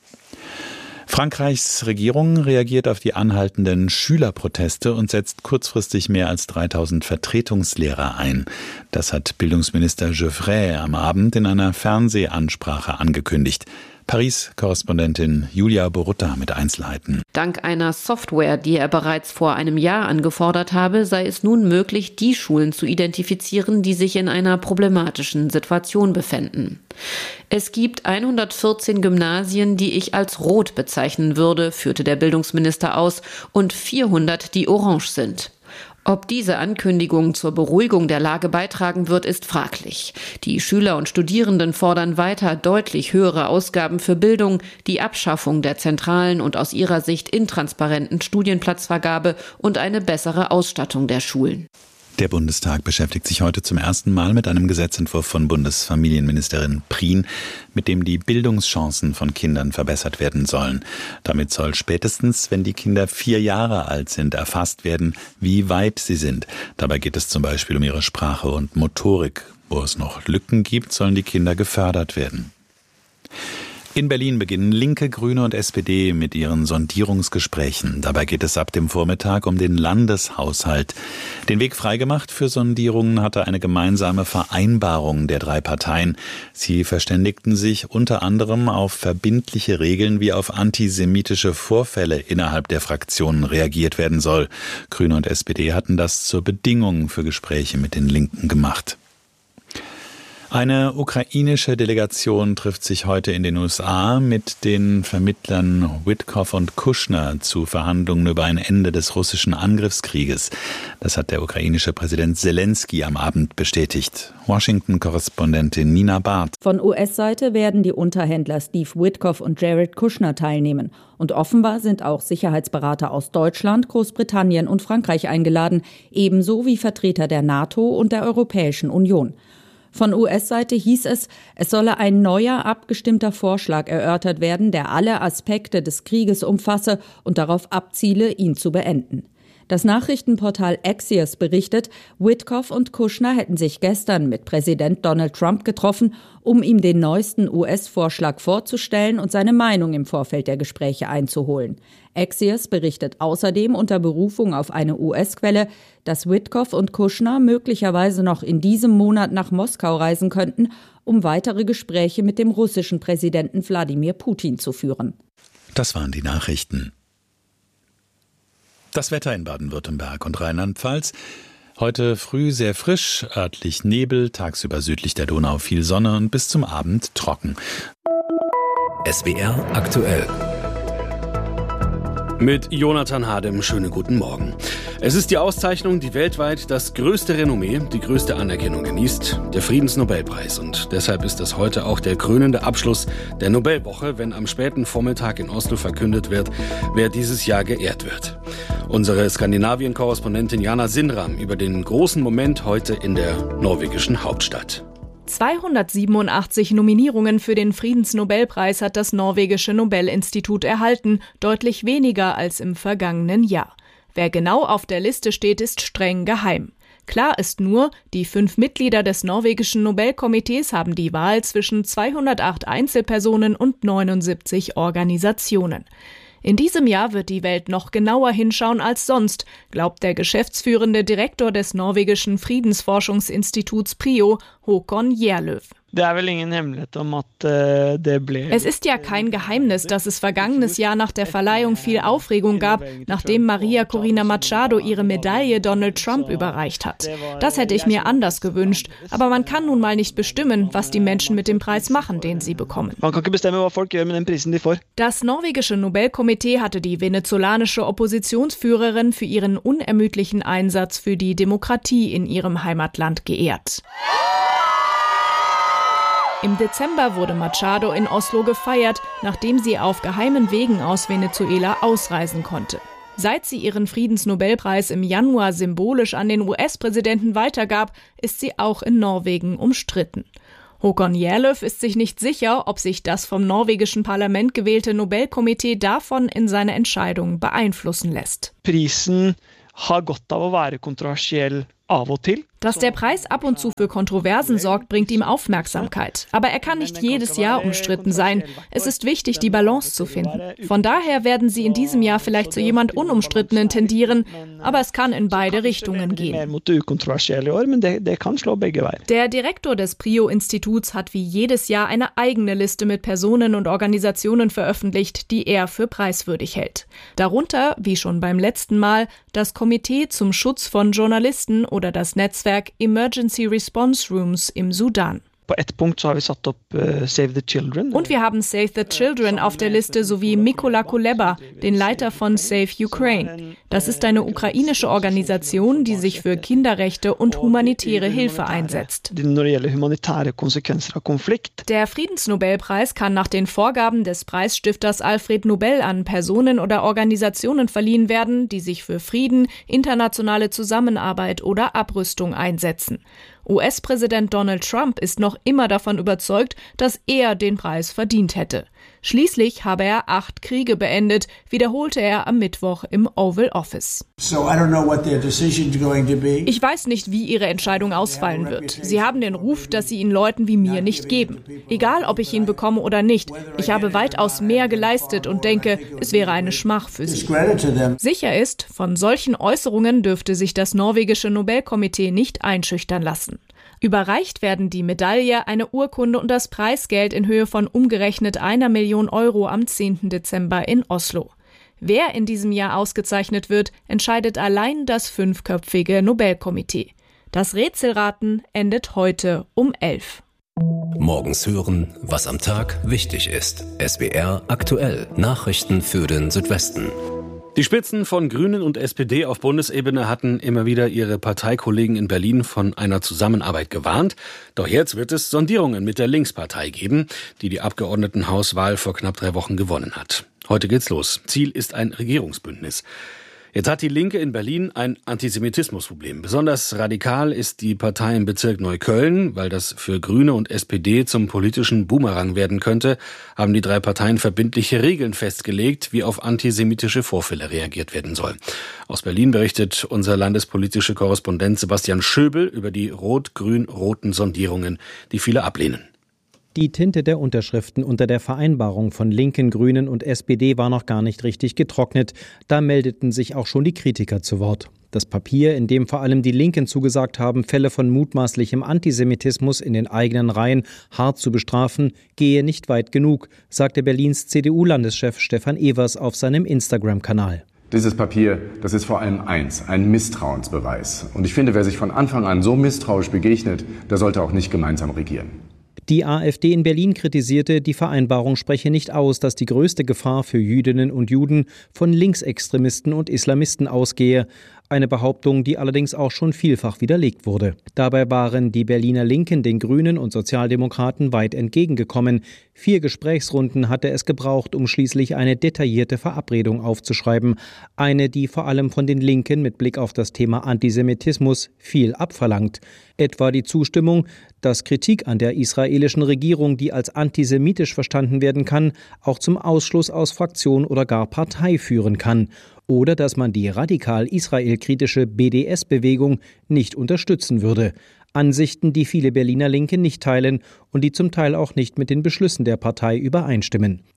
Frankreichs Regierung reagiert auf die anhaltenden Schülerproteste und setzt kurzfristig mehr als dreitausend Vertretungslehrer ein. Das hat Bildungsminister Geoffrey am Abend in einer Fernsehansprache angekündigt. Paris-Korrespondentin Julia Borutta mit Einzelheiten. Dank einer Software, die er bereits vor einem Jahr angefordert habe, sei es nun möglich, die Schulen zu identifizieren, die sich in einer problematischen Situation befänden. Es gibt hundertvierzehn Gymnasien, die ich als rot bezeichnen würde, führte der Bildungsminister aus, und vierhundert, die orange sind. Ob diese Ankündigung zur Beruhigung der Lage beitragen wird, ist fraglich. Die Schüler und Studierenden fordern weiter deutlich höhere Ausgaben für Bildung, die Abschaffung der zentralen und aus ihrer Sicht intransparenten Studienplatzvergabe und eine bessere Ausstattung der Schulen. Der Bundestag beschäftigt sich heute zum ersten Mal mit einem Gesetzentwurf von Bundesfamilienministerin Prien, mit dem die Bildungschancen von Kindern verbessert werden sollen. Damit soll spätestens, wenn die Kinder vier Jahre alt sind, erfasst werden, wie weit sie sind. Dabei geht es zum Beispiel um ihre Sprache und Motorik. Wo es noch Lücken gibt, sollen die Kinder gefördert werden. In Berlin beginnen Linke, Grüne und S P D mit ihren Sondierungsgesprächen. Dabei geht es ab dem Vormittag um den Landeshaushalt. Den Weg freigemacht für Sondierungen hatte eine gemeinsame Vereinbarung der drei Parteien. Sie verständigten sich unter anderem auf verbindliche Regeln, wie auf antisemitische Vorfälle innerhalb der Fraktionen reagiert werden soll. Grüne und S P D hatten das zur Bedingung für Gespräche mit den Linken gemacht. Eine ukrainische Delegation trifft sich heute in den U S A mit den Vermittlern Witkoff und Kushner zu Verhandlungen über ein Ende des russischen Angriffskrieges. Das hat der ukrainische Präsident Zelensky am Abend bestätigt. Washington-Korrespondentin Nina Barth. Von U S-Seite werden die Unterhändler Steve Witkoff und Jared Kushner teilnehmen. Und offenbar sind auch Sicherheitsberater aus Deutschland, Großbritannien und Frankreich eingeladen, ebenso wie Vertreter der NATO und der Europäischen Union. Von U S-Seite hieß es, es solle ein neuer, abgestimmter Vorschlag erörtert werden, der alle Aspekte des Krieges umfasse und darauf abziele, ihn zu beenden. Das Nachrichtenportal Axios berichtet, Witkoff und Kushner hätten sich gestern mit Präsident Donald Trump getroffen, um ihm den neuesten U S-Vorschlag vorzustellen und seine Meinung im Vorfeld der Gespräche einzuholen. Axios berichtet außerdem unter Berufung auf eine U S-Quelle, dass Witkoff und Kushner möglicherweise noch in diesem Monat nach Moskau reisen könnten, um weitere Gespräche mit dem russischen Präsidenten Wladimir Putin zu führen. Das waren die Nachrichten. Das Wetter in Baden-Württemberg und Rheinland-Pfalz. Heute früh sehr frisch, örtlich Nebel, tagsüber südlich der Donau viel Sonne und bis zum Abend trocken. S W R aktuell. Mit Jonathan Hadem, schönen guten Morgen. Es ist die Auszeichnung, die weltweit das größte Renommee, die größte Anerkennung genießt, der Friedensnobelpreis. Und deshalb ist das heute auch der krönende Abschluss der Nobelwoche, wenn am späten Vormittag in Oslo verkündet wird, wer dieses Jahr geehrt wird. Unsere Skandinavien-Korrespondentin Jana Sindram über den großen Moment heute in der norwegischen Hauptstadt. zweihundertsiebenundachtzig Nominierungen für den Friedensnobelpreis hat das norwegische Nobelinstitut erhalten, deutlich weniger als im vergangenen Jahr. Wer genau auf der Liste steht, ist streng geheim. Klar ist nur, die fünf Mitglieder des norwegischen Nobelkomitees haben die Wahl zwischen zweihundertacht Einzelpersonen und neunundsiebzig Organisationen. In diesem Jahr wird die Welt noch genauer hinschauen als sonst, glaubt der geschäftsführende Direktor des norwegischen Friedensforschungsinstituts PRIO, Håkon Gjerlöw. Es ist ja kein Geheimnis, dass es vergangenes Jahr nach der Verleihung viel Aufregung gab, nachdem Maria Corina Machado ihre Medaille Donald Trump überreicht hat. Das hätte ich mir anders gewünscht, aber man kann nun mal nicht bestimmen, was die Menschen mit dem Preis machen, den sie bekommen. Das norwegische Nobelkomitee hatte die venezolanische Oppositionsführerin für ihren unermüdlichen Einsatz für die Demokratie in ihrem Heimatland geehrt. Im Dezember wurde Machado in Oslo gefeiert, nachdem sie auf geheimen Wegen aus Venezuela ausreisen konnte. Seit sie ihren Friedensnobelpreis im Januar symbolisch an den U S-Präsidenten weitergab, ist sie auch in Norwegen umstritten. Håkon Gjerløv ist sich nicht sicher, ob sich das vom norwegischen Parlament gewählte Nobelkomitee davon in seiner Entscheidung beeinflussen lässt. Prisen har godt av å være kontroversiell av og til. Dass der Preis ab und zu für Kontroversen sorgt, bringt ihm Aufmerksamkeit. Aber er kann nicht jedes Jahr umstritten sein. Es ist wichtig, die Balance zu finden. Von daher werden sie in diesem Jahr vielleicht zu jemand Unumstrittenen tendieren, aber es kann in beide Richtungen gehen. Der Direktor des Prio-Instituts hat wie jedes Jahr eine eigene Liste mit Personen und Organisationen veröffentlicht, die er für preiswürdig hält. Darunter, wie schon beim letzten Mal, das Komitee zum Schutz von Journalisten oder das Netzwerk Emergency Response Rooms im Sudan. På ett punkt så har vi satt opp uh, Save the Children. Und wir haben Save the Children auf der Liste sowie Mykola Kuleba, den Leiter von Save Ukraine. Das ist eine ukrainische Organisation, die sich für Kinderrechte und humanitäre Hilfe einsetzt. Der Friedensnobelpreis kann nach den Vorgaben des Preisstifters Alfred Nobel an Personen oder Organisationen verliehen werden, die sich für Frieden, internationale Zusammenarbeit oder Abrüstung einsetzen. U S-Präsident Donald Trump ist noch immer davon überzeugt, dass er den Preis verdient hätte. Schließlich habe er acht Kriege beendet, wiederholte er am Mittwoch im Oval Office. So I don't know what their decision's going to be. Ich weiß nicht, wie ihre Entscheidung ausfallen wird. Sie haben den Ruf, dass sie ihn Leuten wie mir nicht geben. Egal, ob ich ihn bekomme oder nicht, ich habe weitaus mehr geleistet und denke, es wäre eine Schmach für sie. Sicher ist, von solchen Äußerungen dürfte sich das norwegische Nobelkomitee nicht einschüchtern lassen. Überreicht werden die Medaille, eine Urkunde und das Preisgeld in Höhe von umgerechnet einer Million Euro am zehnten Dezember in Oslo. Wer in diesem Jahr ausgezeichnet wird, entscheidet allein das fünfköpfige Nobelkomitee. Das Rätselraten endet heute um elf. Morgens hören, was am Tag wichtig ist. S W R aktuell. Nachrichten für den Südwesten. Die Spitzen von Grünen und S P D auf Bundesebene hatten immer wieder ihre Parteikollegen in Berlin von einer Zusammenarbeit gewarnt. Doch jetzt wird es Sondierungen mit der Linkspartei geben, die die Abgeordnetenhauswahl vor knapp drei Wochen gewonnen hat. Heute geht's los. Ziel ist ein Regierungsbündnis. Jetzt hat die Linke in Berlin ein Antisemitismusproblem. Besonders radikal ist die Partei im Bezirk Neukölln. Weil das für Grüne und S P D zum politischen Boomerang werden könnte, haben die drei Parteien verbindliche Regeln festgelegt, wie auf antisemitische Vorfälle reagiert werden soll. Aus Berlin berichtet unser landespolitische Korrespondent Sebastian Schöbel über die rot-grün-roten Sondierungen, die viele ablehnen. Die Tinte der Unterschriften unter der Vereinbarung von Linken, Grünen und S P D war noch gar nicht richtig getrocknet. Da meldeten sich auch schon die Kritiker zu Wort. Das Papier, in dem vor allem die Linken zugesagt haben, Fälle von mutmaßlichem Antisemitismus in den eigenen Reihen hart zu bestrafen, gehe nicht weit genug, sagte Berlins C D U-Landeschef Stefan Evers auf seinem Instagram-Kanal. Dieses Papier, das ist vor allem eins, ein Misstrauensbeweis. Und ich finde, wer sich von Anfang an so misstrauisch begegnet, der sollte auch nicht gemeinsam regieren. Die AfD in Berlin kritisierte, die Vereinbarung spreche nicht aus, dass die größte Gefahr für Jüdinnen und Juden von Linksextremisten und Islamisten ausgehe. Eine Behauptung, die allerdings auch schon vielfach widerlegt wurde. Dabei waren die Berliner Linken den Grünen und Sozialdemokraten weit entgegengekommen. Vier Gesprächsrunden hatte es gebraucht, um schließlich eine detaillierte Verabredung aufzuschreiben. Eine, die vor allem von den Linken mit Blick auf das Thema Antisemitismus viel abverlangt. Etwa die Zustimmung, dass Kritik an der israelischen Regierung, die als antisemitisch verstanden werden kann, auch zum Ausschluss aus Fraktion oder gar Partei führen kann. Oder dass man die radikal israelkritische B D S-Bewegung nicht unterstützen würde. Ansichten, die viele Berliner Linke nicht teilen und die zum Teil auch nicht mit den Beschlüssen der Partei übereinstimmen.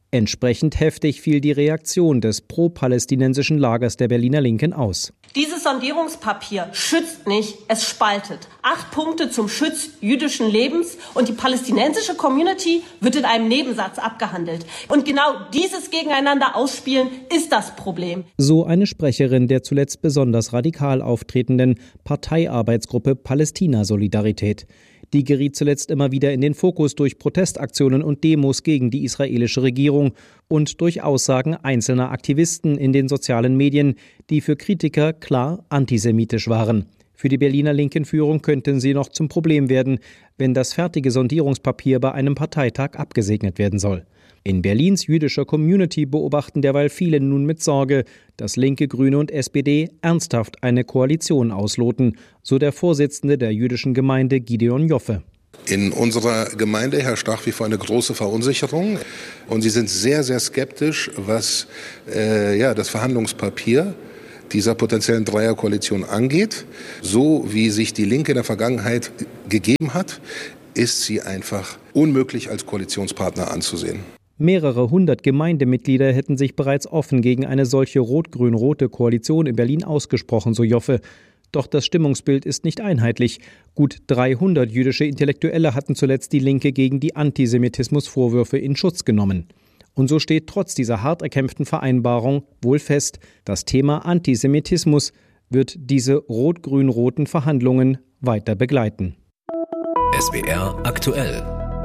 Entsprechend heftig fiel die Reaktion des pro-palästinensischen Lagers der Berliner Linken aus. Dieses Sondierungspapier schützt nicht, es spaltet. Acht Punkte zum Schutz jüdischen Lebens und die palästinensische Community wird in einem Nebensatz abgehandelt. Und genau dieses Gegeneinander ausspielen ist das Problem. So eine Sprecherin der zuletzt besonders radikal auftretenden Parteiarbeitsgruppe Palästina-Solidarität. Die geriet zuletzt immer wieder in den Fokus durch Protestaktionen und Demos gegen die israelische Regierung und durch Aussagen einzelner Aktivisten in den sozialen Medien, die für Kritiker klar antisemitisch waren. Für die Berliner linken Führung könnten sie noch zum Problem werden, wenn das fertige Sondierungspapier bei einem Parteitag abgesegnet werden soll. In Berlins jüdischer Community beobachten derweil viele nun mit Sorge, dass Linke, Grüne und S P D ernsthaft eine Koalition ausloten, so der Vorsitzende der jüdischen Gemeinde Gideon Joffe. In unserer Gemeinde herrscht nach wie vor eine große Verunsicherung und sie sind sehr, sehr skeptisch, was äh, ja, das Verhandlungspapier dieser potenziellen Dreierkoalition angeht. So wie sich die Linke in der Vergangenheit gegeben hat, ist sie einfach unmöglich als Koalitionspartner anzusehen. Mehrere hundert Gemeindemitglieder hätten sich bereits offen gegen eine solche rot-grün-rote Koalition in Berlin ausgesprochen, so Joffe. Doch das Stimmungsbild ist nicht einheitlich. Gut dreihundert jüdische Intellektuelle hatten zuletzt die Linke gegen die Antisemitismusvorwürfe in Schutz genommen. Und so steht trotz dieser hart erkämpften Vereinbarung wohl fest, das Thema Antisemitismus wird diese rot-grün-roten Verhandlungen weiter begleiten. S W R aktuell.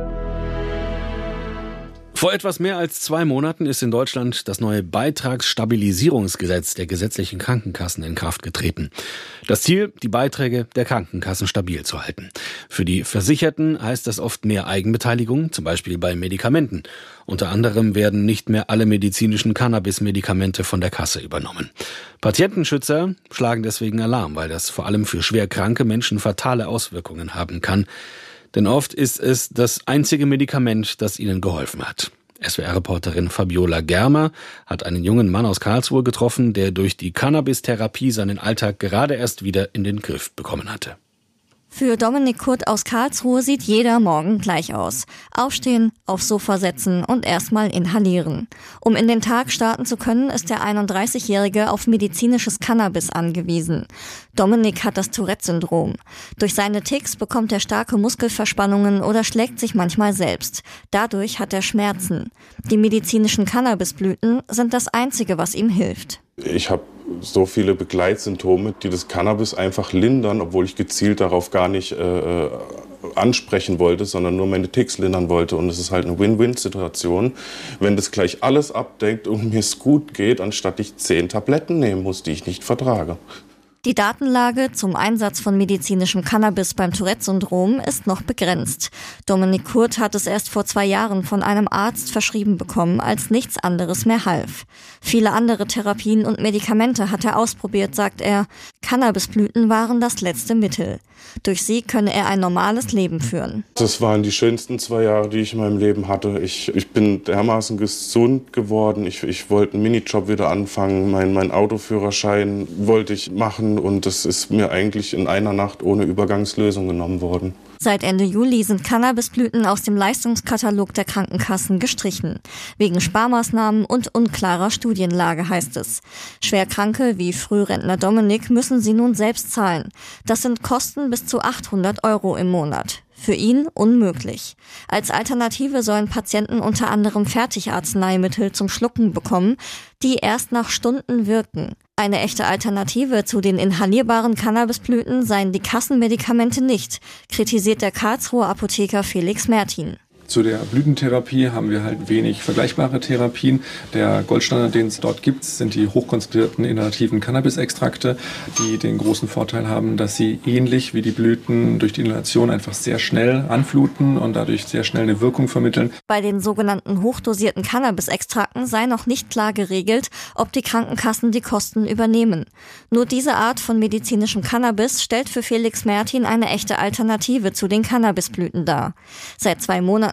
Vor etwas mehr als zwei Monaten ist in Deutschland das neue Beitragsstabilisierungsgesetz der gesetzlichen Krankenkassen in Kraft getreten. Das Ziel, die Beiträge der Krankenkassen stabil zu halten. Für die Versicherten heißt das oft mehr Eigenbeteiligung, zum Beispiel bei Medikamenten. Unter anderem werden nicht mehr alle medizinischen Cannabis-Medikamente von der Kasse übernommen. Patientenschützer schlagen deswegen Alarm, weil das vor allem für schwer kranke Menschen fatale Auswirkungen haben kann. Denn oft ist es das einzige Medikament, das ihnen geholfen hat. S W R-Reporterin Fabiola Germer hat einen jungen Mann aus Karlsruhe getroffen, der durch die Cannabis-Therapie seinen Alltag gerade erst wieder in den Griff bekommen hatte. Für Dominik Kurt aus Karlsruhe sieht jeder Morgen gleich aus. Aufstehen, aufs Sofa setzen und erstmal inhalieren. Um in den Tag starten zu können, ist der einunddreißigjährige auf medizinisches Cannabis angewiesen. Dominik hat das Tourette-Syndrom. Durch seine Tics bekommt er starke Muskelverspannungen oder schlägt sich manchmal selbst. Dadurch hat er Schmerzen. Die medizinischen Cannabisblüten sind das Einzige, was ihm hilft. Ich habe so viele Begleitsymptome, die das Cannabis einfach lindern, obwohl ich gezielt darauf gar nicht äh, ansprechen wollte, sondern nur meine Tics lindern wollte. Und es ist halt eine Win-Win-Situation, wenn das gleich alles abdeckt und mir es gut geht, anstatt ich zehn Tabletten nehmen muss, die ich nicht vertrage. Die Datenlage zum Einsatz von medizinischem Cannabis beim Tourette-Syndrom ist noch begrenzt. Dominik Kurt hat es erst vor zwei Jahren von einem Arzt verschrieben bekommen, als nichts anderes mehr half. Viele andere Therapien und Medikamente hat er ausprobiert, sagt er. Cannabisblüten waren das letzte Mittel. Durch sie könne er ein normales Leben führen. Das waren die schönsten zwei Jahre, die ich in meinem Leben hatte. Ich, ich bin dermaßen gesund geworden. Ich, ich wollte einen Minijob wieder anfangen. Mein, mein Autoführerschein wollte ich machen. Und das ist mir eigentlich in einer Nacht ohne Übergangslösung genommen worden. Seit Ende Juli sind Cannabisblüten aus dem Leistungskatalog der Krankenkassen gestrichen. Wegen Sparmaßnahmen und unklarer Studienlage, heißt es. Schwerkranke wie Frührentner Dominik müssen sie nun selbst zahlen. Das sind Kosten bis zu achthundert Euro im Monat. Für ihn unmöglich. Als Alternative sollen Patienten unter anderem Fertigarzneimittel zum Schlucken bekommen, die erst nach Stunden wirken. Eine echte Alternative zu den inhalierbaren Cannabisblüten seien die Kassenmedikamente nicht, kritisiert der Karlsruher Apotheker Felix Mertin. Zu der Blütentherapie haben wir halt wenig vergleichbare Therapien. Der Goldstandard, den es dort gibt, sind die hochkonzentrierten inhalativen Cannabisextrakte, die den großen Vorteil haben, dass sie ähnlich wie die Blüten durch die Inhalation einfach sehr schnell anfluten und dadurch sehr schnell eine Wirkung vermitteln. Bei den sogenannten hochdosierten Cannabisextrakten sei noch nicht klar geregelt, ob die Krankenkassen die Kosten übernehmen. Nur diese Art von medizinischem Cannabis stellt für Felix Mertin eine echte Alternative zu den Cannabisblüten dar. Seit zwei Monaten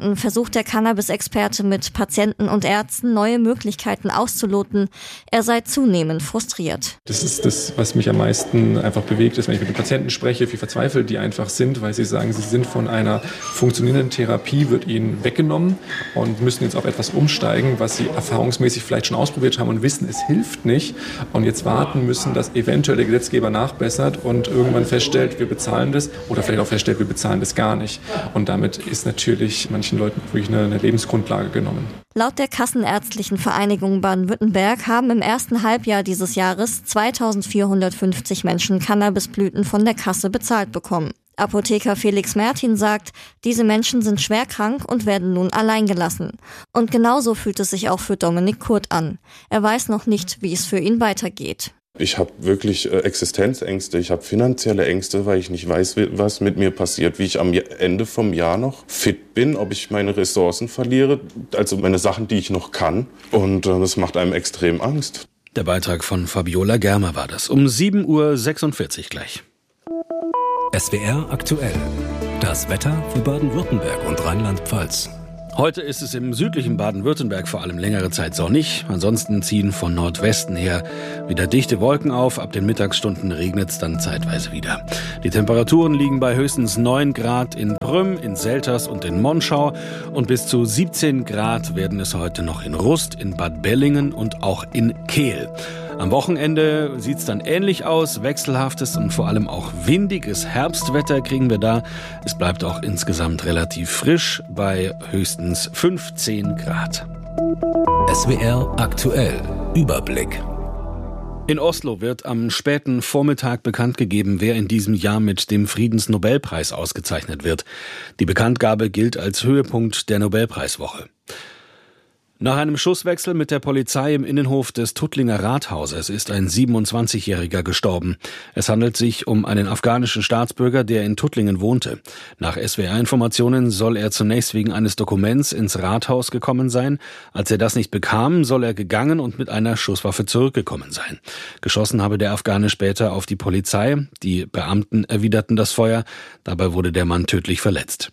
Monaten versucht der Cannabis-Experte mit Patienten und Ärzten neue Möglichkeiten auszuloten. Er sei zunehmend frustriert. Das ist das, was mich am meisten einfach bewegt, ist, wenn ich mit den Patienten spreche, wie verzweifelt die einfach sind, weil sie sagen, sie sind von einer funktionierenden Therapie, wird ihnen weggenommen und müssen jetzt auf etwas umsteigen, was sie erfahrungsmäßig vielleicht schon ausprobiert haben und wissen, es hilft nicht und jetzt warten müssen, dass eventuell der Gesetzgeber nachbessert und irgendwann feststellt, wir bezahlen das oder vielleicht auch feststellt, wir bezahlen das gar nicht. Und damit ist natürlich manchen Leuten wirklich eine, eine Lebensgrundlage genommen. Laut der Kassenärztlichen Vereinigung Baden-Württemberg haben im ersten Halbjahr dieses Jahres zweitausendvierhundertfünfzig Menschen Cannabisblüten von der Kasse bezahlt bekommen. Apotheker Felix Mertin sagt, diese Menschen sind schwer krank und werden nun allein gelassen. Und genauso fühlt es sich auch für Dominik Kurt an. Er weiß noch nicht, wie es für ihn weitergeht. Ich habe wirklich äh, Existenzängste, ich habe finanzielle Ängste, weil ich nicht weiß, was mit mir passiert, wie ich am Ende vom Jahr noch fit bin, ob ich meine Ressourcen verliere, also meine Sachen, die ich noch kann. Und äh, das macht einem extrem Angst. Der Beitrag von Fabiola Germer war das. Um sieben Uhr sechsundvierzig gleich. S W R aktuell. Das Wetter für Baden-Württemberg und Rheinland-Pfalz. Heute ist es im südlichen Baden-Württemberg vor allem längere Zeit sonnig. Ansonsten ziehen von Nordwesten her wieder dichte Wolken auf. Ab den Mittagsstunden regnet es dann zeitweise wieder. Die Temperaturen liegen bei höchstens neun Grad in Prüm, in Selters und in Monschau. Und bis zu siebzehn Grad werden es heute noch in Rust, in Bad Bellingen und auch in Kehl. Am Wochenende sieht es dann ähnlich aus. Wechselhaftes und vor allem auch windiges Herbstwetter kriegen wir da. Es bleibt auch insgesamt relativ frisch bei höchstens fünfzehn Grad. S W R aktuell. Überblick. In Oslo wird am späten Vormittag bekannt gegeben, wer in diesem Jahr mit dem Friedensnobelpreis ausgezeichnet wird. Die Bekanntgabe gilt als Höhepunkt der Nobelpreiswoche. Nach einem Schusswechsel mit der Polizei im Innenhof des Tuttlinger Rathauses ist ein siebenundzwanzigjähriger gestorben. Es handelt sich um einen afghanischen Staatsbürger, der in Tuttlingen wohnte. Nach S W R-Informationen soll er zunächst wegen eines Dokuments ins Rathaus gekommen sein. Als er das nicht bekam, soll er gegangen und mit einer Schusswaffe zurückgekommen sein. Geschossen habe der Afghane später auf die Polizei. Die Beamten erwiderten das Feuer. Dabei wurde der Mann tödlich verletzt.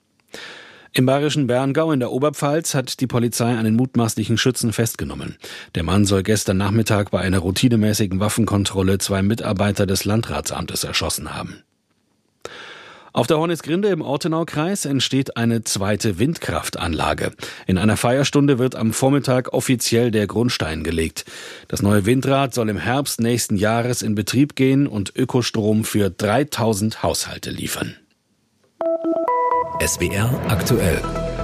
Im bayerischen Berngau in der Oberpfalz hat die Polizei einen mutmaßlichen Schützen festgenommen. Der Mann soll gestern Nachmittag bei einer routinemäßigen Waffenkontrolle zwei Mitarbeiter des Landratsamtes erschossen haben. Auf der Hornisgrinde im Ortenaukreis entsteht eine zweite Windkraftanlage. In einer Feierstunde wird am Vormittag offiziell der Grundstein gelegt. Das neue Windrad soll im Herbst nächsten Jahres in Betrieb gehen und Ökostrom für dreitausend Haushalte liefern. S W R aktuell.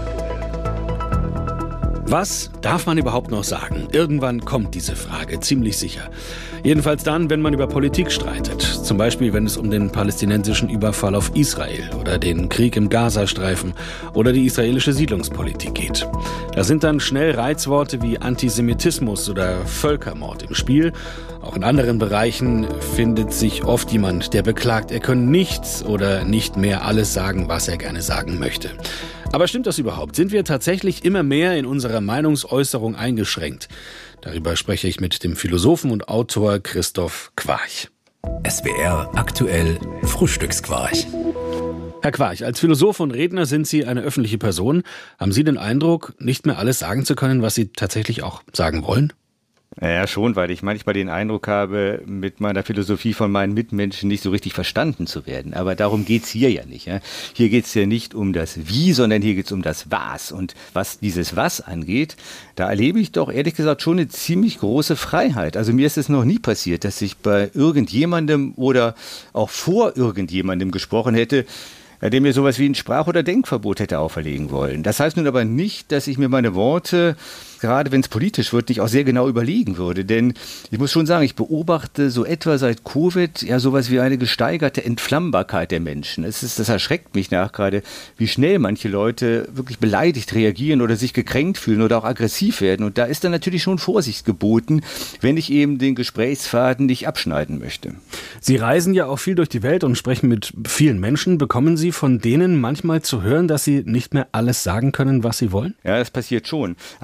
Was darf man überhaupt noch sagen? Irgendwann kommt diese Frage, ziemlich sicher. Jedenfalls dann, wenn man über Politik streitet. Zum Beispiel, wenn es um den palästinensischen Überfall auf Israel oder den Krieg im Gazastreifen oder die israelische Siedlungspolitik geht. Da sind dann schnell Reizworte wie Antisemitismus oder Völkermord im Spiel. Auch in anderen Bereichen findet sich oft jemand, der beklagt, er könne nichts oder nicht mehr alles sagen, was er gerne sagen möchte. Aber stimmt das überhaupt? Sind wir tatsächlich immer mehr in unserer Meinungsäußerung eingeschränkt? Darüber spreche ich mit dem Philosophen und Autor Christoph Quarch. S W R aktuell Frühstücksquarch. Herr Quarch, als Philosoph und Redner sind Sie eine öffentliche Person. Haben Sie den Eindruck, nicht mehr alles sagen zu können, was Sie tatsächlich auch sagen wollen? Ja, schon, weil ich manchmal den Eindruck habe, mit meiner Philosophie von meinen Mitmenschen nicht so richtig verstanden zu werden. Aber darum geht's hier ja nicht. Ja? Hier geht's ja nicht um das Wie, sondern hier geht's um das Was. Und was dieses Was angeht, da erlebe ich doch ehrlich gesagt schon eine ziemlich große Freiheit. Also mir ist es noch nie passiert, dass ich bei irgendjemandem oder auch vor irgendjemandem gesprochen hätte, der mir sowas wie ein Sprach- oder Denkverbot hätte auferlegen wollen. Das heißt nun aber nicht, dass ich mir meine Worte, gerade wenn es politisch wird, nicht auch sehr genau überlegen würde. Denn ich muss schon sagen, ich beobachte so etwa seit Covid ja sowas wie eine gesteigerte Entflammbarkeit der Menschen. Es ist, das erschreckt mich nach gerade, wie schnell manche Leute wirklich beleidigt reagieren oder sich gekränkt fühlen oder auch aggressiv werden. Und da ist dann natürlich schon Vorsicht geboten, wenn ich eben den Gesprächsfaden nicht abschneiden möchte. Sie reisen ja auch viel durch die Welt und sprechen mit vielen Menschen. Bekommen Sie von denen manchmal zu hören, dass Sie nicht mehr alles sagen können, was Sie wollen? Ja, das passiert schon. Aber ich habe dabei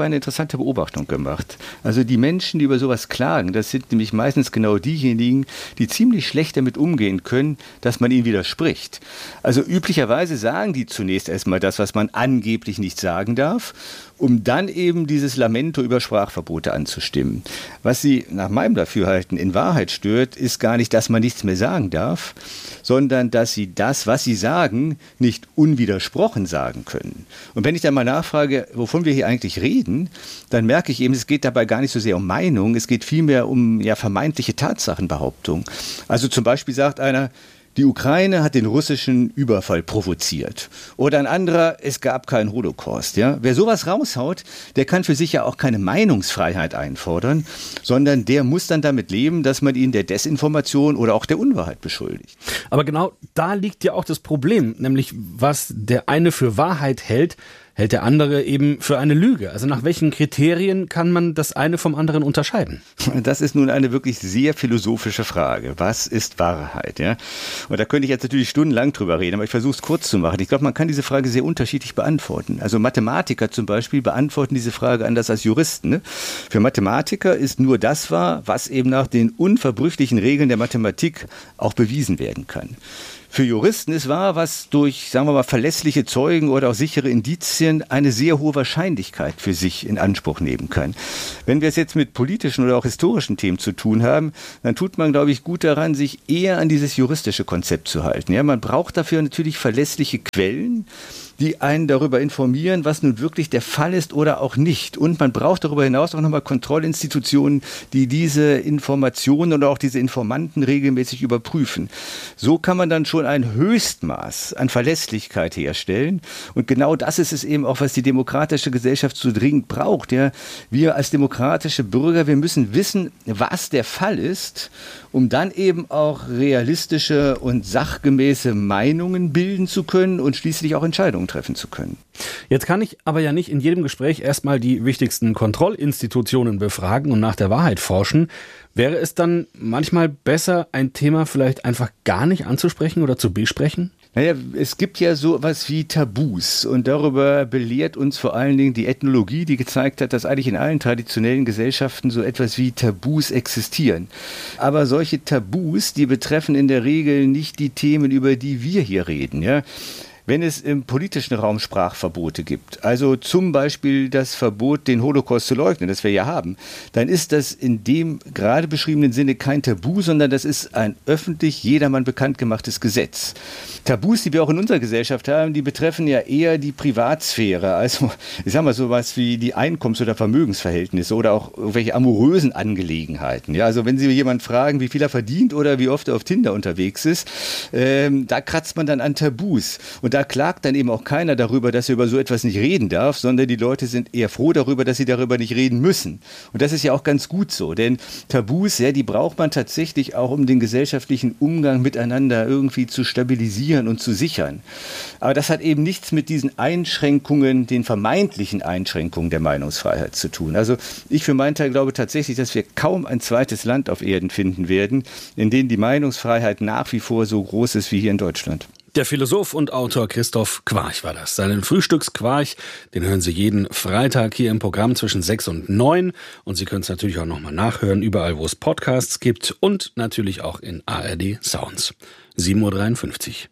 eine interessante Beobachtung gemacht. Also die Menschen, die über sowas klagen, das sind nämlich meistens genau diejenigen, die ziemlich schlecht damit umgehen können, dass man ihnen widerspricht. Also üblicherweise sagen die zunächst erstmal das, was man angeblich nicht sagen darf, um dann eben dieses Lamento über Sprachverbote anzustimmen. Was sie nach meinem Dafürhalten in Wahrheit stört, ist gar nicht, dass man nichts mehr sagen darf, sondern dass sie das, was sie sagen, nicht unwidersprochen sagen können. Und wenn ich dann mal nachfrage, wovon wir hier eigentlich reden, dann merke ich eben, es geht dabei gar nicht so sehr um Meinung, es geht vielmehr um ja, vermeintliche Tatsachenbehauptungen. Also zum Beispiel sagt einer, die Ukraine hat den russischen Überfall provoziert. Oder ein anderer, es gab keinen Holocaust. Ja? Wer sowas raushaut, der kann für sich ja auch keine Meinungsfreiheit einfordern, sondern der muss dann damit leben, dass man ihn der Desinformation oder auch der Unwahrheit beschuldigt. Aber genau da liegt ja auch das Problem, nämlich was der eine für Wahrheit hält, hält der andere eben für eine Lüge. Also nach welchen Kriterien kann man das eine vom anderen unterscheiden? Das ist nun eine wirklich sehr philosophische Frage. Was ist Wahrheit? Ja? Und da könnte ich jetzt natürlich stundenlang drüber reden, aber ich versuche es kurz zu machen. Ich glaube, man kann diese Frage sehr unterschiedlich beantworten. Also Mathematiker zum Beispiel beantworten diese Frage anders als Juristen. Ne? Für Mathematiker ist nur das wahr, was eben nach den unverbrüchlichen Regeln der Mathematik auch bewiesen werden kann. Für Juristen ist wahr, was durch, sagen wir mal, verlässliche Zeugen oder auch sichere Indizien eine sehr hohe Wahrscheinlichkeit für sich in Anspruch nehmen kann. Wenn wir es jetzt mit politischen oder auch historischen Themen zu tun haben, dann tut man, glaube ich, gut daran, sich eher an dieses juristische Konzept zu halten. Ja, man braucht dafür natürlich verlässliche Quellen, die einen darüber informieren, was nun wirklich der Fall ist oder auch nicht. Und man braucht darüber hinaus auch nochmal Kontrollinstitutionen, die diese Informationen oder auch diese Informanten regelmäßig überprüfen. So kann man dann schon ein Höchstmaß an Verlässlichkeit herstellen. Und genau das ist es eben auch, was die demokratische Gesellschaft so dringend braucht. Ja, wir als demokratische Bürger, wir müssen wissen, was der Fall ist, um dann eben auch realistische und sachgemäße Meinungen bilden zu können und schließlich auch Entscheidungen treffen zu können. Jetzt kann ich aber ja nicht in jedem Gespräch erstmal die wichtigsten Kontrollinstitutionen befragen und nach der Wahrheit forschen. Wäre es dann manchmal besser, ein Thema vielleicht einfach gar nicht anzusprechen oder zu besprechen? Naja, es gibt ja so etwas wie Tabus und darüber belehrt uns vor allen Dingen die Ethnologie, die gezeigt hat, dass eigentlich in allen traditionellen Gesellschaften so etwas wie Tabus existieren. Aber solche Tabus, die betreffen in der Regel nicht die Themen, über die wir hier reden, ja. Wenn es im politischen Raum Sprachverbote gibt, also zum Beispiel das Verbot, den Holocaust zu leugnen, das wir ja haben, dann ist das in dem gerade beschriebenen Sinne kein Tabu, sondern das ist ein öffentlich jedermann bekannt gemachtes Gesetz. Tabus, die wir auch in unserer Gesellschaft haben, die betreffen ja eher die Privatsphäre, also ich sag mal sowas wie die Einkommens- oder Vermögensverhältnisse oder auch irgendwelche amorösen Angelegenheiten. Ja, also wenn Sie jemanden fragen, wie viel er verdient oder wie oft er auf Tinder unterwegs ist, ähm, da kratzt man dann an Tabus. Und da klagt dann eben auch keiner darüber, dass er über so etwas nicht reden darf, sondern die Leute sind eher froh darüber, dass sie darüber nicht reden müssen. Und das ist ja auch ganz gut so, denn Tabus, ja, die braucht man tatsächlich auch, um den gesellschaftlichen Umgang miteinander irgendwie zu stabilisieren und zu sichern. Aber das hat eben nichts mit diesen Einschränkungen, den vermeintlichen Einschränkungen der Meinungsfreiheit zu tun. Also ich für meinen Teil glaube tatsächlich, dass wir kaum ein zweites Land auf Erden finden werden, in dem die Meinungsfreiheit nach wie vor so groß ist wie hier in Deutschland. Der Philosoph und Autor Christoph Quarch war das. Seinen Frühstücksquarch, den hören Sie jeden Freitag hier im Programm zwischen sechs und neun. Und Sie können es natürlich auch nochmal nachhören, überall wo es Podcasts gibt und natürlich auch in A R D Sounds. sieben Uhr dreiundfünfzig.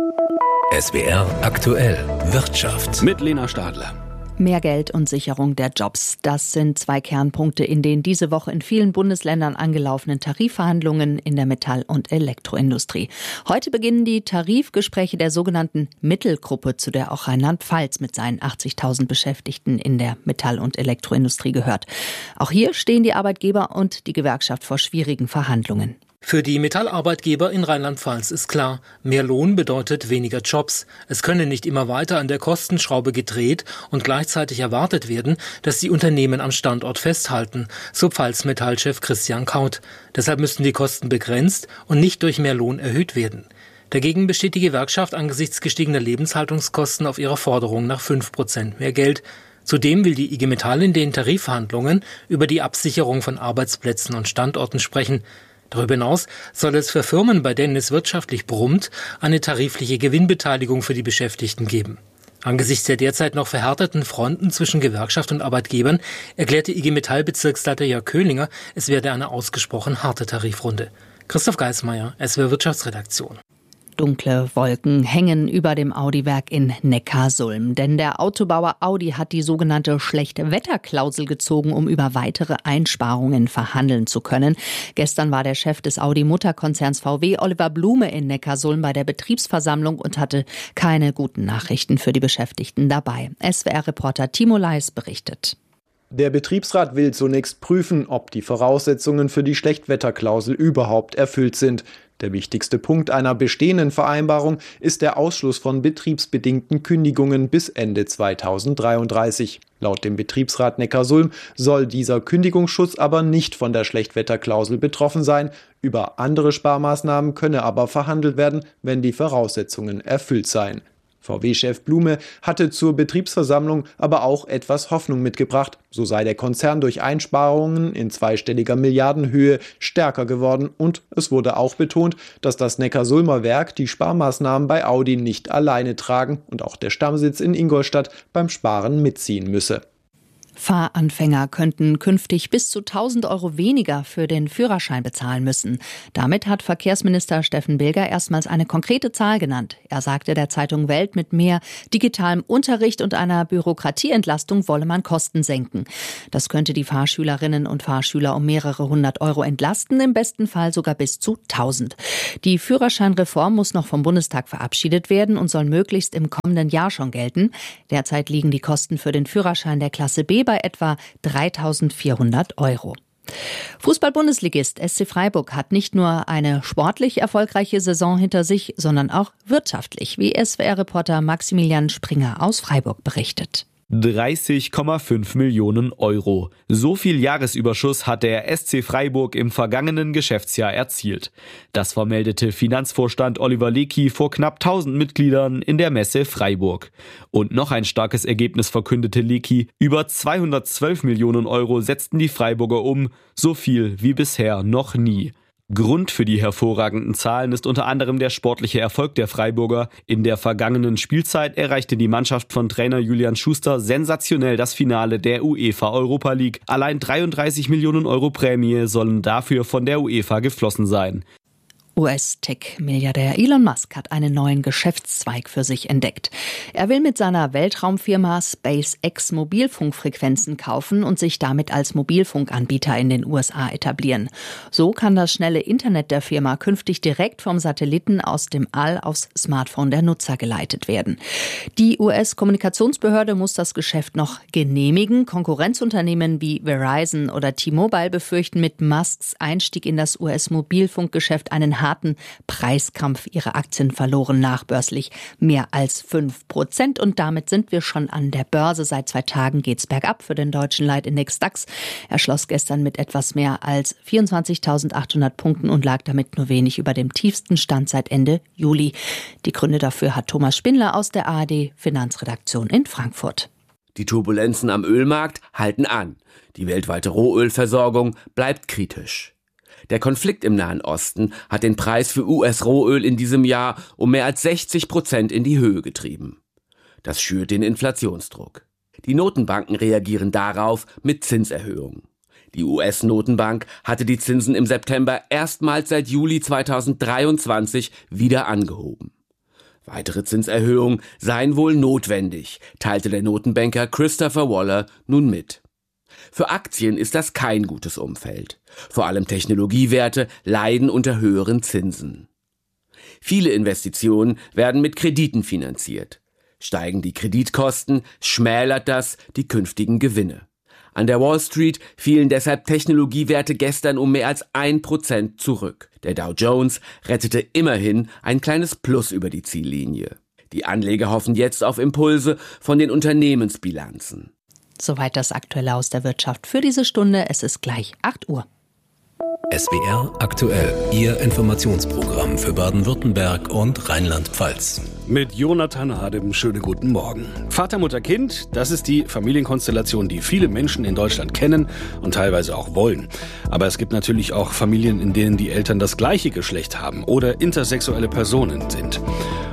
S W R aktuell Wirtschaft mit Lena Stadler. Mehr Geld und Sicherung der Jobs. Das sind zwei Kernpunkte in den diese Woche in vielen Bundesländern angelaufenen Tarifverhandlungen in der Metall- und Elektroindustrie. Heute beginnen die Tarifgespräche der sogenannten Mittelgruppe, zu der auch Rheinland-Pfalz mit seinen achtzigtausend Beschäftigten in der Metall- und Elektroindustrie gehört. Auch hier stehen die Arbeitgeber und die Gewerkschaft vor schwierigen Verhandlungen. Für die Metallarbeitgeber in Rheinland-Pfalz ist klar, mehr Lohn bedeutet weniger Jobs. Es könne nicht immer weiter an der Kostenschraube gedreht und gleichzeitig erwartet werden, dass die Unternehmen am Standort festhalten, so Pfalz-Metall-Chef Christian Kaut. Deshalb müssten die Kosten begrenzt und nicht durch mehr Lohn erhöht werden. Dagegen besteht die Gewerkschaft angesichts gestiegener Lebenshaltungskosten auf ihrer Forderung nach fünf Prozent mehr Geld. Zudem will die I G Metall in den Tarifverhandlungen über die Absicherung von Arbeitsplätzen und Standorten sprechen. Darüber hinaus soll es für Firmen, bei denen es wirtschaftlich brummt, eine tarifliche Gewinnbeteiligung für die Beschäftigten geben. Angesichts der derzeit noch verhärteten Fronten zwischen Gewerkschaft und Arbeitgebern erklärte I G Metall-Bezirksleiter Jörg Köhlinger, es werde eine ausgesprochen harte Tarifrunde. Christoph Geismeier, S W R Wirtschaftsredaktion. Dunkle Wolken hängen über dem Audi-Werk in Neckarsulm. Denn der Autobauer Audi hat die sogenannte Schlechtwetterklausel gezogen, um über weitere Einsparungen verhandeln zu können. Gestern war der Chef des Audi-Mutterkonzerns V W, Oliver Blume, in Neckarsulm bei der Betriebsversammlung und hatte keine guten Nachrichten für die Beschäftigten dabei. S W R-Reporter Timo Leis berichtet. Der Betriebsrat will zunächst prüfen, ob die Voraussetzungen für die Schlechtwetterklausel überhaupt erfüllt sind. Der wichtigste Punkt einer bestehenden Vereinbarung ist der Ausschluss von betriebsbedingten Kündigungen bis Ende zweitausenddreiunddreißig. Laut dem Betriebsrat Neckarsulm soll dieser Kündigungsschutz aber nicht von der Schlechtwetterklausel betroffen sein. Über andere Sparmaßnahmen könne aber verhandelt werden, wenn die Voraussetzungen erfüllt seien. V W-Chef Blume hatte zur Betriebsversammlung aber auch etwas Hoffnung mitgebracht. So sei der Konzern durch Einsparungen in zweistelliger Milliardenhöhe stärker geworden und es wurde auch betont, dass das Neckarsulmer Werk die Sparmaßnahmen bei Audi nicht alleine tragen und auch der Stammsitz in Ingolstadt beim Sparen mitziehen müsse. Fahranfänger könnten künftig bis zu tausend Euro weniger für den Führerschein bezahlen müssen. Damit hat Verkehrsminister Steffen Bilger erstmals eine konkrete Zahl genannt. Er sagte der Zeitung Welt, mit mehr digitalem Unterricht und einer Bürokratieentlastung wolle man Kosten senken. Das könnte die Fahrschülerinnen und Fahrschüler um mehrere hundert Euro entlasten, im besten Fall sogar bis zu tausend. Die Führerscheinreform muss noch vom Bundestag verabschiedet werden und soll möglichst im kommenden Jahr schon gelten. Derzeit liegen die Kosten für den Führerschein der Klasse B bei etwa dreitausendvierhundert Euro. Fußball-Bundesligist S C Freiburg hat nicht nur eine sportlich erfolgreiche Saison hinter sich, sondern auch wirtschaftlich, wie S W R-Reporter Maximilian Springer aus Freiburg berichtet. dreißig Komma fünf Millionen Euro. So viel Jahresüberschuss hat der S C Freiburg im vergangenen Geschäftsjahr erzielt. Das vermeldete Finanzvorstand Oliver Leckie vor knapp tausend Mitgliedern in der Messe Freiburg. Und noch ein starkes Ergebnis verkündete Leckie. Über zweihundertzwölf Millionen Euro setzten die Freiburger um, so viel wie bisher noch nie. Grund für die hervorragenden Zahlen ist unter anderem der sportliche Erfolg der Freiburger. In der vergangenen Spielzeit erreichte die Mannschaft von Trainer Julian Schuster sensationell das Finale der UEFA Europa League. Allein dreiunddreißig Millionen Euro Prämie sollen dafür von der UEFA geflossen sein. U S-Tech-Milliardär Elon Musk hat einen neuen Geschäftszweig für sich entdeckt. Er will mit seiner Weltraumfirma SpaceX Mobilfunkfrequenzen kaufen und sich damit als Mobilfunkanbieter in den U S A etablieren. So kann das schnelle Internet der Firma künftig direkt vom Satelliten aus dem All aufs Smartphone der Nutzer geleitet werden. Die U S-Kommunikationsbehörde muss das Geschäft noch genehmigen. Konkurrenzunternehmen wie Verizon oder T-Mobile befürchten mit Musks Einstieg in das U S-Mobilfunkgeschäft einen harten Preiskampf. Ihre Aktien verloren nachbörslich mehr als fünf Prozent und damit sind wir schon an der Börse. Seit zwei Tagen geht's bergab für den deutschen Leitindex DAX. Er schloss gestern mit etwas mehr als vierundzwanzigtausendachthundert Punkten und lag damit nur wenig über dem tiefsten Stand seit Ende Juli. Die Gründe dafür hat Thomas Spindler aus der A R D Finanzredaktion in Frankfurt. Die Turbulenzen am Ölmarkt halten an. Die weltweite Rohölversorgung bleibt kritisch. Der Konflikt im Nahen Osten hat den Preis für U S-Rohöl in diesem Jahr um mehr als sechzig Prozent in die Höhe getrieben. Das schürt den Inflationsdruck. Die Notenbanken reagieren darauf mit Zinserhöhungen. Die U S-Notenbank hatte die Zinsen im September erstmals seit Juli zweitausenddreiundzwanzig wieder angehoben. Weitere Zinserhöhungen seien wohl notwendig, teilte der Notenbanker Christopher Waller nun mit. Für Aktien ist das kein gutes Umfeld. Vor allem Technologiewerte leiden unter höheren Zinsen. Viele Investitionen werden mit Krediten finanziert. Steigen die Kreditkosten, schmälert das die künftigen Gewinne. An der Wall Street fielen deshalb Technologiewerte gestern um mehr als ein Prozent zurück. Der Dow Jones rettete immerhin ein kleines Plus über die Ziellinie. Die Anleger hoffen jetzt auf Impulse von den Unternehmensbilanzen. Soweit das Aktuelle aus der Wirtschaft für diese Stunde. Es ist gleich acht Uhr. S W R aktuell, Ihr Informationsprogramm für Baden-Württemberg und Rheinland-Pfalz. Mit Jonathan Hadem, schönen guten Morgen. Vater, Mutter, Kind, das ist die Familienkonstellation, die viele Menschen in Deutschland kennen und teilweise auch wollen. Aber es gibt natürlich auch Familien, in denen die Eltern das gleiche Geschlecht haben oder intersexuelle Personen sind.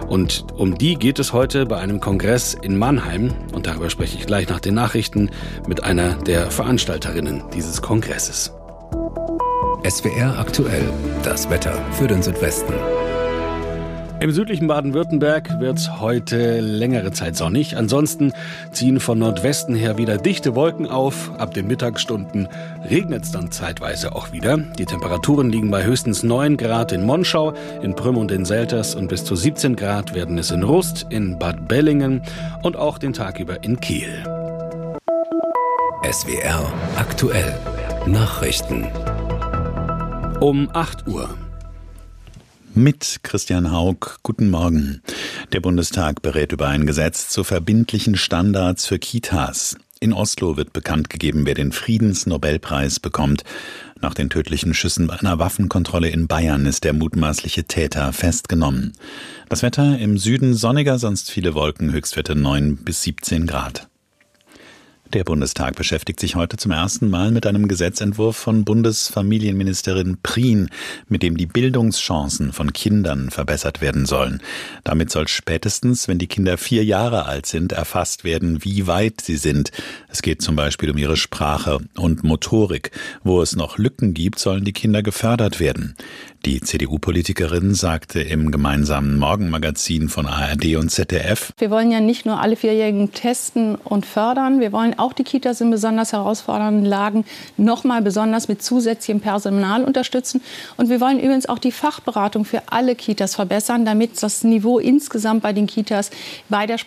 Und um die geht es heute bei einem Kongress in Mannheim. Und darüber spreche ich gleich nach den Nachrichten mit einer der Veranstalterinnen dieses Kongresses. S W R aktuell, das Wetter für den Südwesten. Im südlichen Baden-Württemberg wird es heute längere Zeit sonnig. Ansonsten ziehen von Nordwesten her wieder dichte Wolken auf. Ab den Mittagsstunden regnet es dann zeitweise auch wieder. Die Temperaturen liegen bei höchstens neun Grad in Monschau, in Prüm und in Selters und bis zu siebzehn Grad werden es in Rust, in Bad Bellingen und auch den Tag über in Kiel. S W R aktuell Nachrichten. Um acht Uhr. Mit Christian Haug, guten Morgen. Der Bundestag berät über ein Gesetz zu verbindlichen Standards für Kitas. In Oslo wird bekannt gegeben, wer den Friedensnobelpreis bekommt. Nach den tödlichen Schüssen bei einer Waffenkontrolle in Bayern ist der mutmaßliche Täter festgenommen. Das Wetter im Süden sonniger, sonst viele Wolken, Höchstwerte neun bis siebzehn Grad. Der Bundestag beschäftigt sich heute zum ersten Mal mit einem Gesetzentwurf von Bundesfamilienministerin Prien, mit dem die Bildungschancen von Kindern verbessert werden sollen. Damit soll spätestens, wenn die Kinder vier Jahre alt sind, erfasst werden, wie weit sie sind. Es geht zum Beispiel um ihre Sprache und Motorik. Wo es noch Lücken gibt, sollen die Kinder gefördert werden. Die C D U-Politikerin sagte im gemeinsamen Morgenmagazin von A R D und Z D F: Wir wollen ja nicht nur alle Vierjährigen testen und fördern, wir wollen auch die Kitas in besonders herausfordernden Lagen noch mal besonders mit zusätzlichem Personal unterstützen. Und wir wollen übrigens auch die Fachberatung für alle Kitas verbessern, damit das Niveau insgesamt bei den Kitas weiter